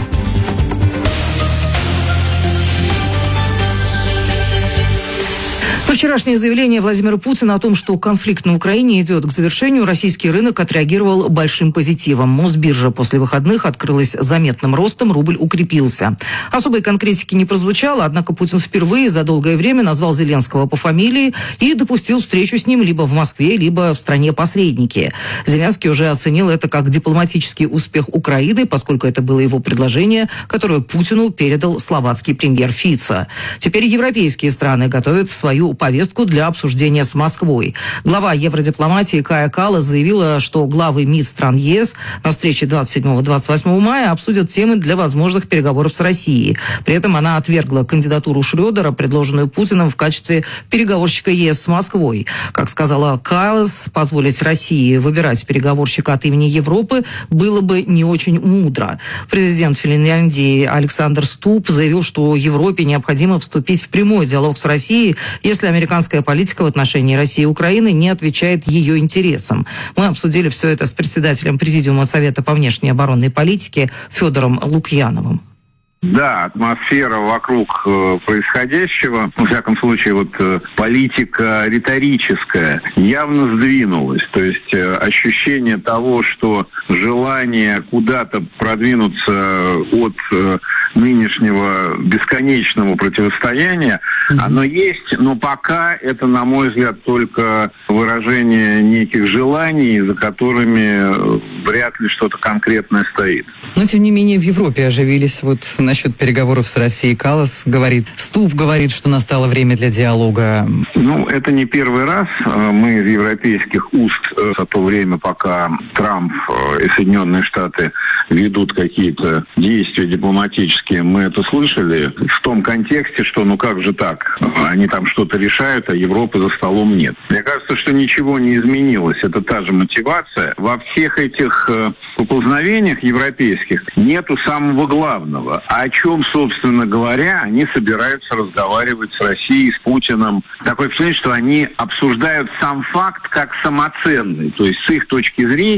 Вчерашнее заявление Владимира Путина о том, что конфликт на Украине идет к завершению, российский рынок отреагировал большим позитивом. Мосбиржа после выходных открылась заметным ростом, рубль укрепился. Особой конкретики не прозвучало, однако Путин впервые за долгое время назвал Зеленского по фамилии и допустил встречу с ним либо в Москве, либо в стране-посреднике. Зеленский уже оценил это как дипломатический успех Украины, поскольку это было его предложение, которое Путину передал словацкий премьер Фицо. Теперь европейские страны готовят свою повестку для обсуждения с Москвой. Глава евродипломатии Кая Каллас заявила, что главы МИД стран ЕС на встрече 27-28 мая обсудят темы для возможных переговоров с Россией. При этом она отвергла кандидатуру Шрёдера, предложенную Путиным в качестве переговорщика ЕС с Москвой. Как сказала Каллас, позволить России выбирать переговорщика от имени Европы было бы не очень мудро. Президент Финляндии Александр Стуб заявил, что Европе необходимо вступить в прямой диалог с Россией, если американская политика в отношении России и Украины не отвечает ее интересам. Мы обсудили все это с председателем Президиума Совета по внешней оборонной политике Федором Лукьяновым. Да, атмосфера вокруг происходящего, во всяком случае, политика риторическая явно сдвинулась. То есть ощущение того, что желание куда-то продвинуться от нынешнего бесконечного противостояния, оно есть, но пока это, на мой взгляд, только выражение неких желаний, за которыми вряд ли что-то конкретное стоит. Но, тем не менее, в Европе оживились насчет переговоров с Россией. Каллас говорит, Стуб говорит, что настало время для диалога. Это не первый раз. Мы из европейских уст за то время, пока Трамп и Соединенные Штаты ведут какие-то действия дипломатические, мы это слышали в том контексте, что как же так? Они там что-то решают, а Европы за столом нет. Мне кажется, что ничего не изменилось. Это та же мотивация. Во всех этих поползновениях европейских нету самого главного. А о чем, собственно говоря, они собираются разговаривать с Россией, с Путиным. Такое впечатление, что они обсуждают сам факт как самоценный. То есть с их точки зрения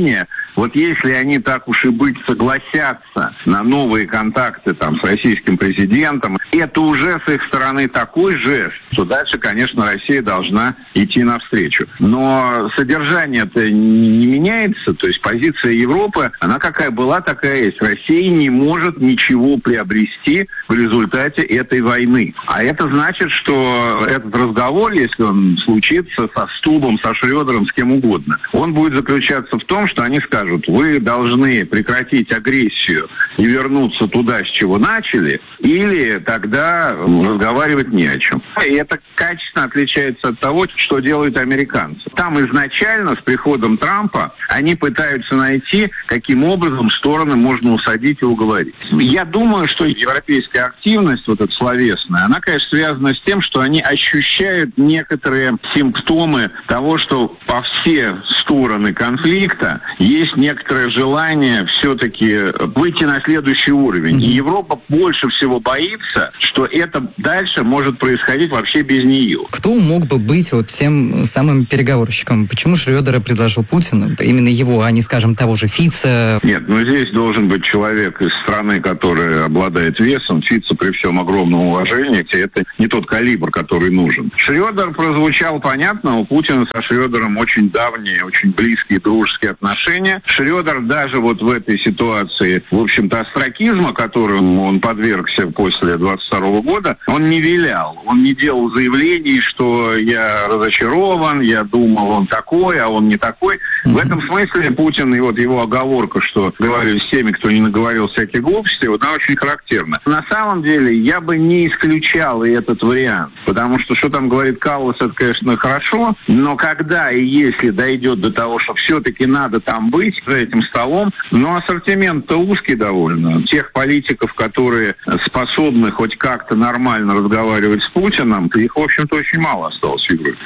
Вот если они, так уж и быть, согласятся на новые контакты там с российским президентом, это уже с их стороны такой жест, что дальше, конечно, Россия должна идти навстречу. Но содержание-то не меняется, то есть позиция Европы, она какая была, такая есть. Россия не может ничего приобрести в результате этой войны. А это значит, что этот разговор, если он случится со Стубом, со Шрёдером, с кем угодно, он будет заключаться в том, что они скажут: вы должны прекратить агрессию и вернуться туда, с чего начали, или тогда разговаривать не о чем. И это качественно отличается от того, что делают американцы. Там изначально с приходом Трампа они пытаются найти, каким образом стороны можно усадить и уговорить. Я думаю, что европейская активность, вот эта словесная, она, конечно, связана с тем, что они ощущают некоторые симптомы того, что по все стороны конфликта есть некоторое желание все-таки выйти на следующий уровень. И Европа больше всего боится, что это дальше может происходить вообще без нее. Кто мог бы быть вот тем самым переговорщиком? Почему Шрёдера предложил Путин? Именно его, а не, скажем, того же Фица? Нет, здесь должен быть человек из страны, который обладает весом. Фица, при всем огромном уважении, это не тот калибр, который нужен. Шрёдер прозвучал понятно, у Путина со Шрёдером очень давние, очень близкие дружеские отношения. Шрёдер даже вот в этой ситуации, в общем-то, остракизма, которому он подвергся после 22 года, он не вилял, он не делал заявлений, что я разочарован, я думал, он такой, а он не такой. В этом смысле Путин, и вот его оговорка, что говорили с теми, кто не наговорил всяких глупостей, вот она очень характерна. На самом деле, я бы не исключал и этот вариант, потому что там говорит Каллас, это, конечно, хорошо, но когда и если дойдет до того, что все-таки надо там быть, за этим столом, но ассортимент-то узкий довольно. Тех политиков, которые способны хоть как-то нормально разговаривать с Путиным, их, в общем-то, очень мало осталось в игре.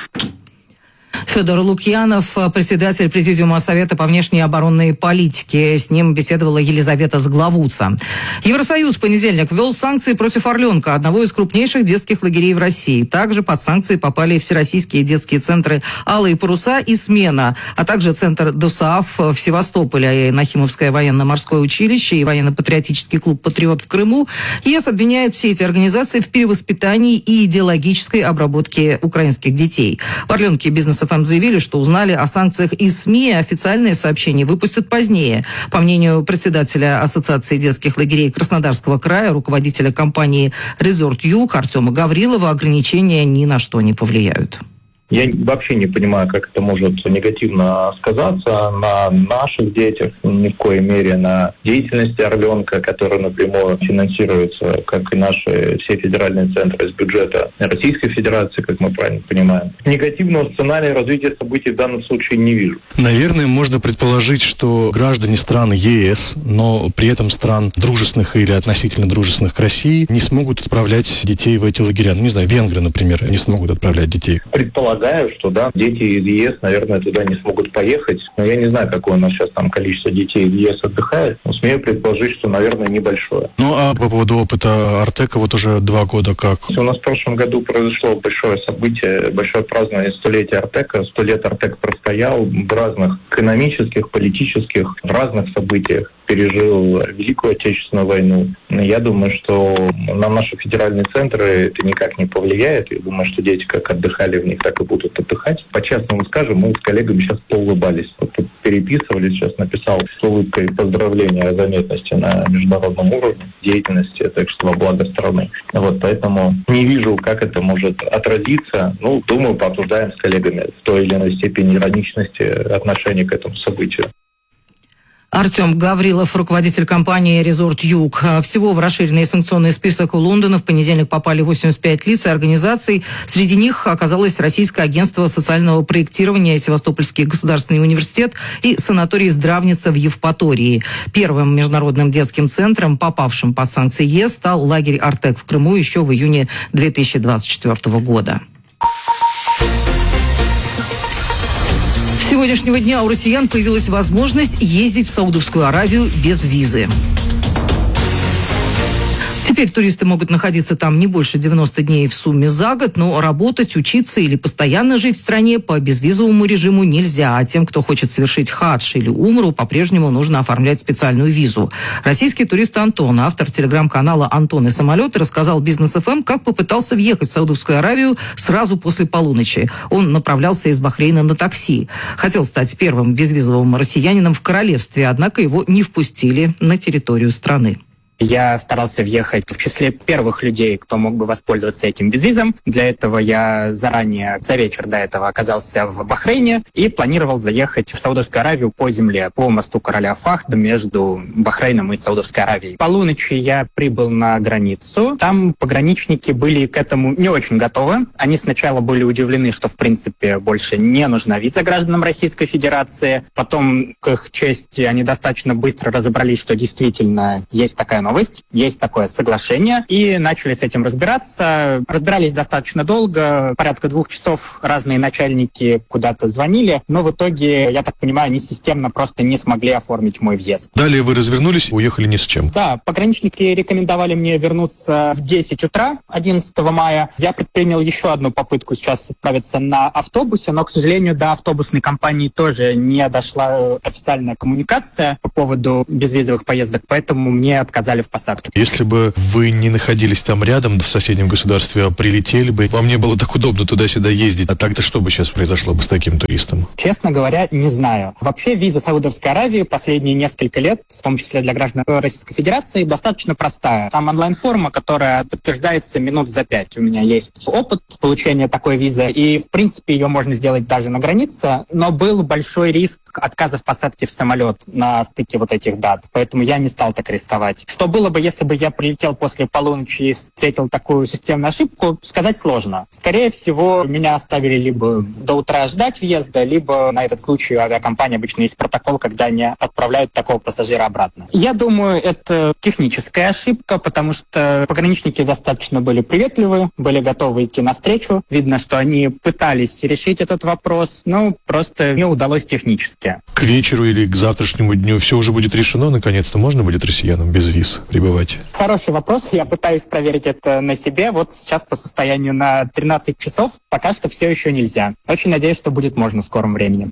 Федор Лукьянов, председатель Президиума Совета по внешней и оборонной политике. С ним беседовала Елизавета Сглавуца. Евросоюз в понедельник ввел санкции против «Орленка», одного из крупнейших детских лагерей в России. Также под санкции попали всероссийские детские центры «Алые паруса» и «Смена», а также центр ДОСААФ в Севастополе, Нахимовское военно-морское училище и военно-патриотический клуб «Патриот» в Крыму. ЕС обвиняет все эти организации в перевоспитании и идеологической обработке украинских детей. В «Орленке» бизнес ФМ заявили, что узнали о санкциях из СМИ, официальные сообщения выпустят позднее. По мнению председателя Ассоциации детских лагерей Краснодарского края, руководителя компании «Резорт Юг» Артема Гаврилова, ограничения ни на что не повлияют. Я вообще не понимаю, как это может негативно сказаться на наших детях, ни в коей мере на деятельности «Орленка», которая напрямую финансируется, как и наши все федеральные центры из бюджета Российской Федерации, как мы правильно понимаем. Негативного сценария развития событий в данном случае не вижу. Наверное, можно предположить, что граждане стран ЕС, но при этом стран дружественных или относительно дружественных к России, не смогут отправлять детей в эти лагеря. Не знаю, венгры, например, не смогут отправлять детей. Предполагаю, что да, дети из ЕС, наверное, туда не смогут поехать. Но я не знаю, какое у нас сейчас там количество детей из ЕС отдыхает. Но смею предположить, что, наверное, небольшое. Ну, а по поводу опыта Артека вот уже 2 года как? У нас в прошлом году произошло большое событие, большое празднование 100-летия Артека. 100 лет Артек простоял в разных экономических, политических, в разных событиях. Пережил Великую Отечественную войну. Я думаю, что на наши федеральные центры это никак не повлияет. Я думаю, что дети как отдыхали в них, так и будут отдыхать. По-честному скажем, мы с коллегами сейчас поулыбались. Вот тут переписывались, сейчас написал с улыбкой поздравления о заметности на международном уровне деятельности, так что во благо страны. Вот, поэтому не вижу, как это может отразиться. Думаю, пообсуждаем с коллегами в той или иной степени ироничности отношения к этому событию. Артем Гаврилов, руководитель компании «Резорт Юг». Всего в расширенный санкционный список у Лондона в понедельник попали 85 лиц и организаций. Среди них оказалось Российское агентство социального проектирования, Севастопольский государственный университет и санаторий «Здравница» в Евпатории. Первым международным детским центром, попавшим под санкции ЕС, стал лагерь «Артек» в Крыму еще в июне 2024 года. С сегодняшнего дня у россиян появилась возможность ездить в Саудовскую Аравию без визы. Теперь туристы могут находиться там не больше 90 дней в сумме за год, но работать, учиться или постоянно жить в стране по безвизовому режиму нельзя. А тем, кто хочет совершить хадж или умру, по-прежнему нужно оформлять специальную визу. Российский турист Антон, автор телеграм-канала «Антон и самолеты», рассказал Бизнес ФМ, как попытался въехать в Саудовскую Аравию сразу после полуночи. Он направлялся из Бахрейна на такси. Хотел стать первым безвизовым россиянином в королевстве, однако его не впустили на территорию страны. Я старался въехать в числе первых людей, кто мог бы воспользоваться этим безвизом. Для этого я заранее, за вечер до этого, оказался в Бахрейне и планировал заехать в Саудовскую Аравию по земле, по мосту короля Фахда между Бахрейном и Саудовской Аравией. Полуночи я прибыл на границу. Там пограничники были к этому не очень готовы. Они сначала были удивлены, что, в принципе, больше не нужна виза гражданам Российской Федерации. Потом, к их чести, они достаточно быстро разобрались, что действительно есть такая новость, есть такое соглашение, и начали с этим разбираться. Разбирались достаточно долго, порядка 2 часов разные начальники куда-то звонили, но в итоге, я так понимаю, они системно просто не смогли оформить мой въезд. Далее вы развернулись, уехали ни с чем. Да, пограничники рекомендовали мне вернуться в 10 утра 11 мая. Я предпринял еще одну попытку сейчас отправиться на автобусе, но, к сожалению, до автобусной компании тоже не дошла официальная коммуникация по поводу безвизовых поездок, поэтому мне отказали в посадке. Если бы вы не находились там рядом, в соседнем государстве, а прилетели бы, вам не было так удобно туда-сюда ездить, а тогда что бы сейчас произошло бы с таким туристом? Честно говоря, не знаю. Вообще виза Саудовской Аравии последние несколько лет, в том числе для граждан Российской Федерации, достаточно простая. Там онлайн-форма, которая подтверждается минут за 5. У меня есть опыт получения такой визы, и в принципе ее можно сделать даже на границе, но был большой риск отказа в посадке в самолет на стыке вот этих дат, поэтому я не стал так рисковать. Что было бы, если бы я прилетел после полуночи и встретил такую системную ошибку, сказать сложно. Скорее всего, меня оставили либо до утра ждать въезда, либо на этот случай у авиакомпании обычно есть протокол, когда они отправляют такого пассажира обратно. Я думаю, это техническая ошибка, потому что пограничники достаточно были приветливы, были готовы идти навстречу. Видно, что они пытались решить этот вопрос, но просто не удалось технически. К вечеру или к завтрашнему дню все уже будет решено, наконец-то можно будет россиянам без виз прибывать? Хороший вопрос. Я пытаюсь проверить это на себе. Вот сейчас по состоянию на 13 часов пока что все еще нельзя. Очень надеюсь, что будет можно в скором времени.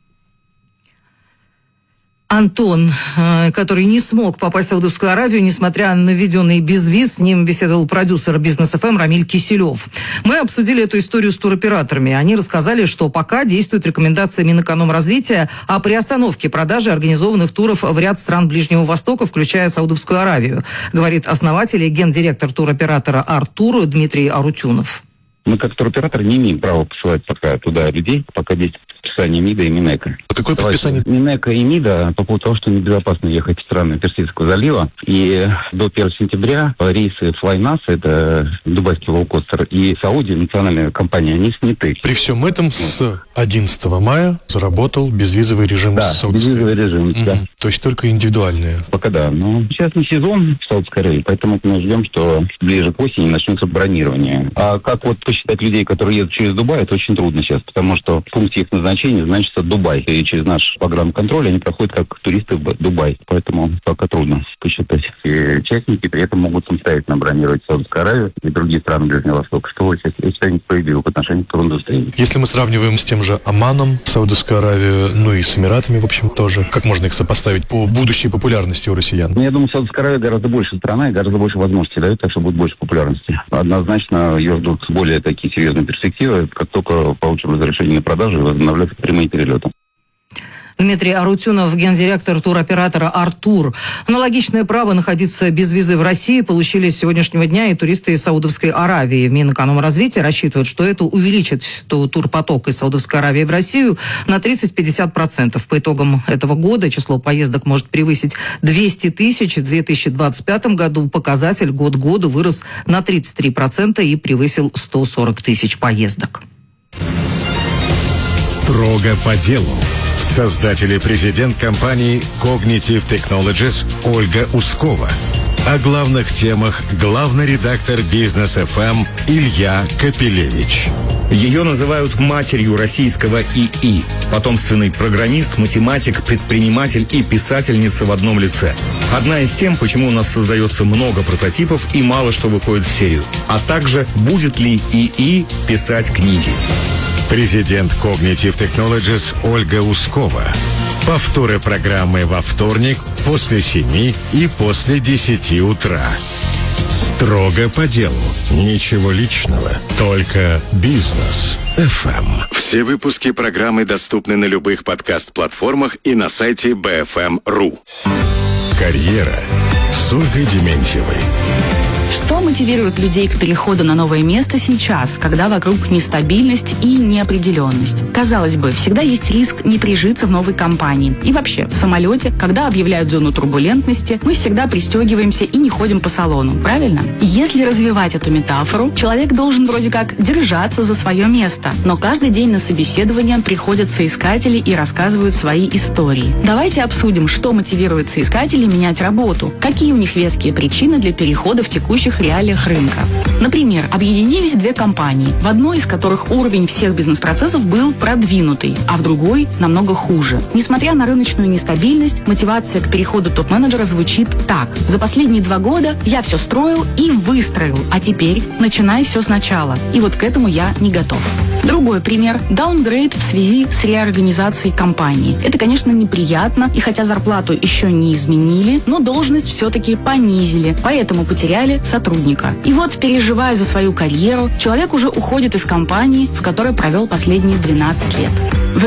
Антон, который не смог попасть в Саудовскую Аравию, несмотря на введенный безвиз, с ним беседовал продюсер Бизнес ФМ Рамиль Киселев. Мы обсудили эту историю с туроператорами. Они рассказали, что пока действуют рекомендации Минэкономразвития о приостановке продажи организованных туров в ряд стран Ближнего Востока, включая Саудовскую Аравию, говорит основатель и гендиректор туроператора «Артур» Дмитрий Арутюнов. Мы как туроператор не имеем права посылать пока туда людей, пока действует предписание МИДа и Минэко. Какое предписание? Минэко и МИДа по поводу того, что небезопасно ехать в страны Персидского залива. И до 1 сентября рейсы Flynas, это дубайский лоукостер, и Сауди, национальная компания, они сняты. При всем этом с 11 мая заработал безвизовый режим. Да, безвизовый режим, да. То есть только индивидуальные? Пока да. Но сейчас не сезон в Саудовской Аравии, поэтому мы ждем, что ближе к осени начнется бронирование. А как вот посчитать людей, которые едут через Дубай, это очень трудно сейчас, потому что в пункте их назначения значится Дубай. И через наш погранконтроль они проходят как туристы в Дубай. Поэтому пока трудно посчитать. И частники при этом могут самостоятельно бронировать Саудовскую Аравию и другие страны Ближнего Востока, что я считаю несправедливо по отношению к туриндустрии. Если мы сравниваем с тем же Оманом, Саудовскую Аравию, ну и с Эмиратами, в общем, тоже, как можно их сопоставить по будущей популярности у россиян? Я думаю, Саудовская Аравия гораздо больше страна и гораздо больше возможностей дает, так что будет больше популярности. Однозначно ее ждут более такие серьезные перспективы, как только получим разрешение на продажу и возобновляются прямые перелеты. Дмитрий Арутюнов, гендиректор туроператора «Артур». Аналогичное право находиться без визы в России получили с сегодняшнего дня и туристы из Саудовской Аравии. Минэкономразвития рассчитывает, что это увеличит турпоток из Саудовской Аравии в Россию на 30-50%. По итогам этого года число поездок может превысить 200 тысяч. В 2025 году показатель год к году вырос на 33% и превысил 140 тысяч поездок. Строго по делу. Создатель и президент компании Cognitive Technologies Ольга Ускова. О главных темах главный редактор Бизнес ФМ Илья Капелевич. Ее называют матерью российского ИИ. Потомственный программист, математик, предприниматель и писательница в одном лице. Одна из тем, почему у нас создается много прототипов и мало что выходит в серию. А также, будет ли ИИ писать книги. Президент Cognitive Technologies Ольга Ускова. Повторы программы во вторник после 7 и после 10 утра. Строго по делу. Ничего личного. Только бизнес. FM. Все выпуски программы доступны на любых подкаст-платформах и на сайте BFM.ru. Карьера с Ольгой Дементьевой. Что мотивирует людей к переходу на новое место сейчас, когда вокруг нестабильность и неопределенность? Казалось бы, всегда есть риск не прижиться в новой компании. И вообще, в самолете, когда объявляют зону турбулентности, мы всегда пристегиваемся и не ходим по салону, правильно? Если развивать эту метафору, человек должен вроде как держаться за свое место. Но каждый день на сообществование приходят соискатели и рассказывают свои истории. Давайте обсудим, что мотивирует соискателей менять работу, какие у них веские причины для перехода в текущих реалиях рынка. Например, объединились две компании, в одной из которых уровень всех бизнес-процессов был продвинутый, а в другой намного хуже. Несмотря на рыночную нестабильность, мотивация к переходу топ-менеджера звучит так. За последние 2 года я все строил и выстроил, а теперь начинай все сначала. И вот к этому я не готов. Другой пример – даунгрейд в связи с реорганизацией компании. Это, конечно, неприятно, и хотя зарплату еще не изменили, но должность все-таки понизили, поэтому потеряли сотрудника. И вот, переживая за свою карьеру, человек уже уходит из компании, в которой провел последние 12 лет.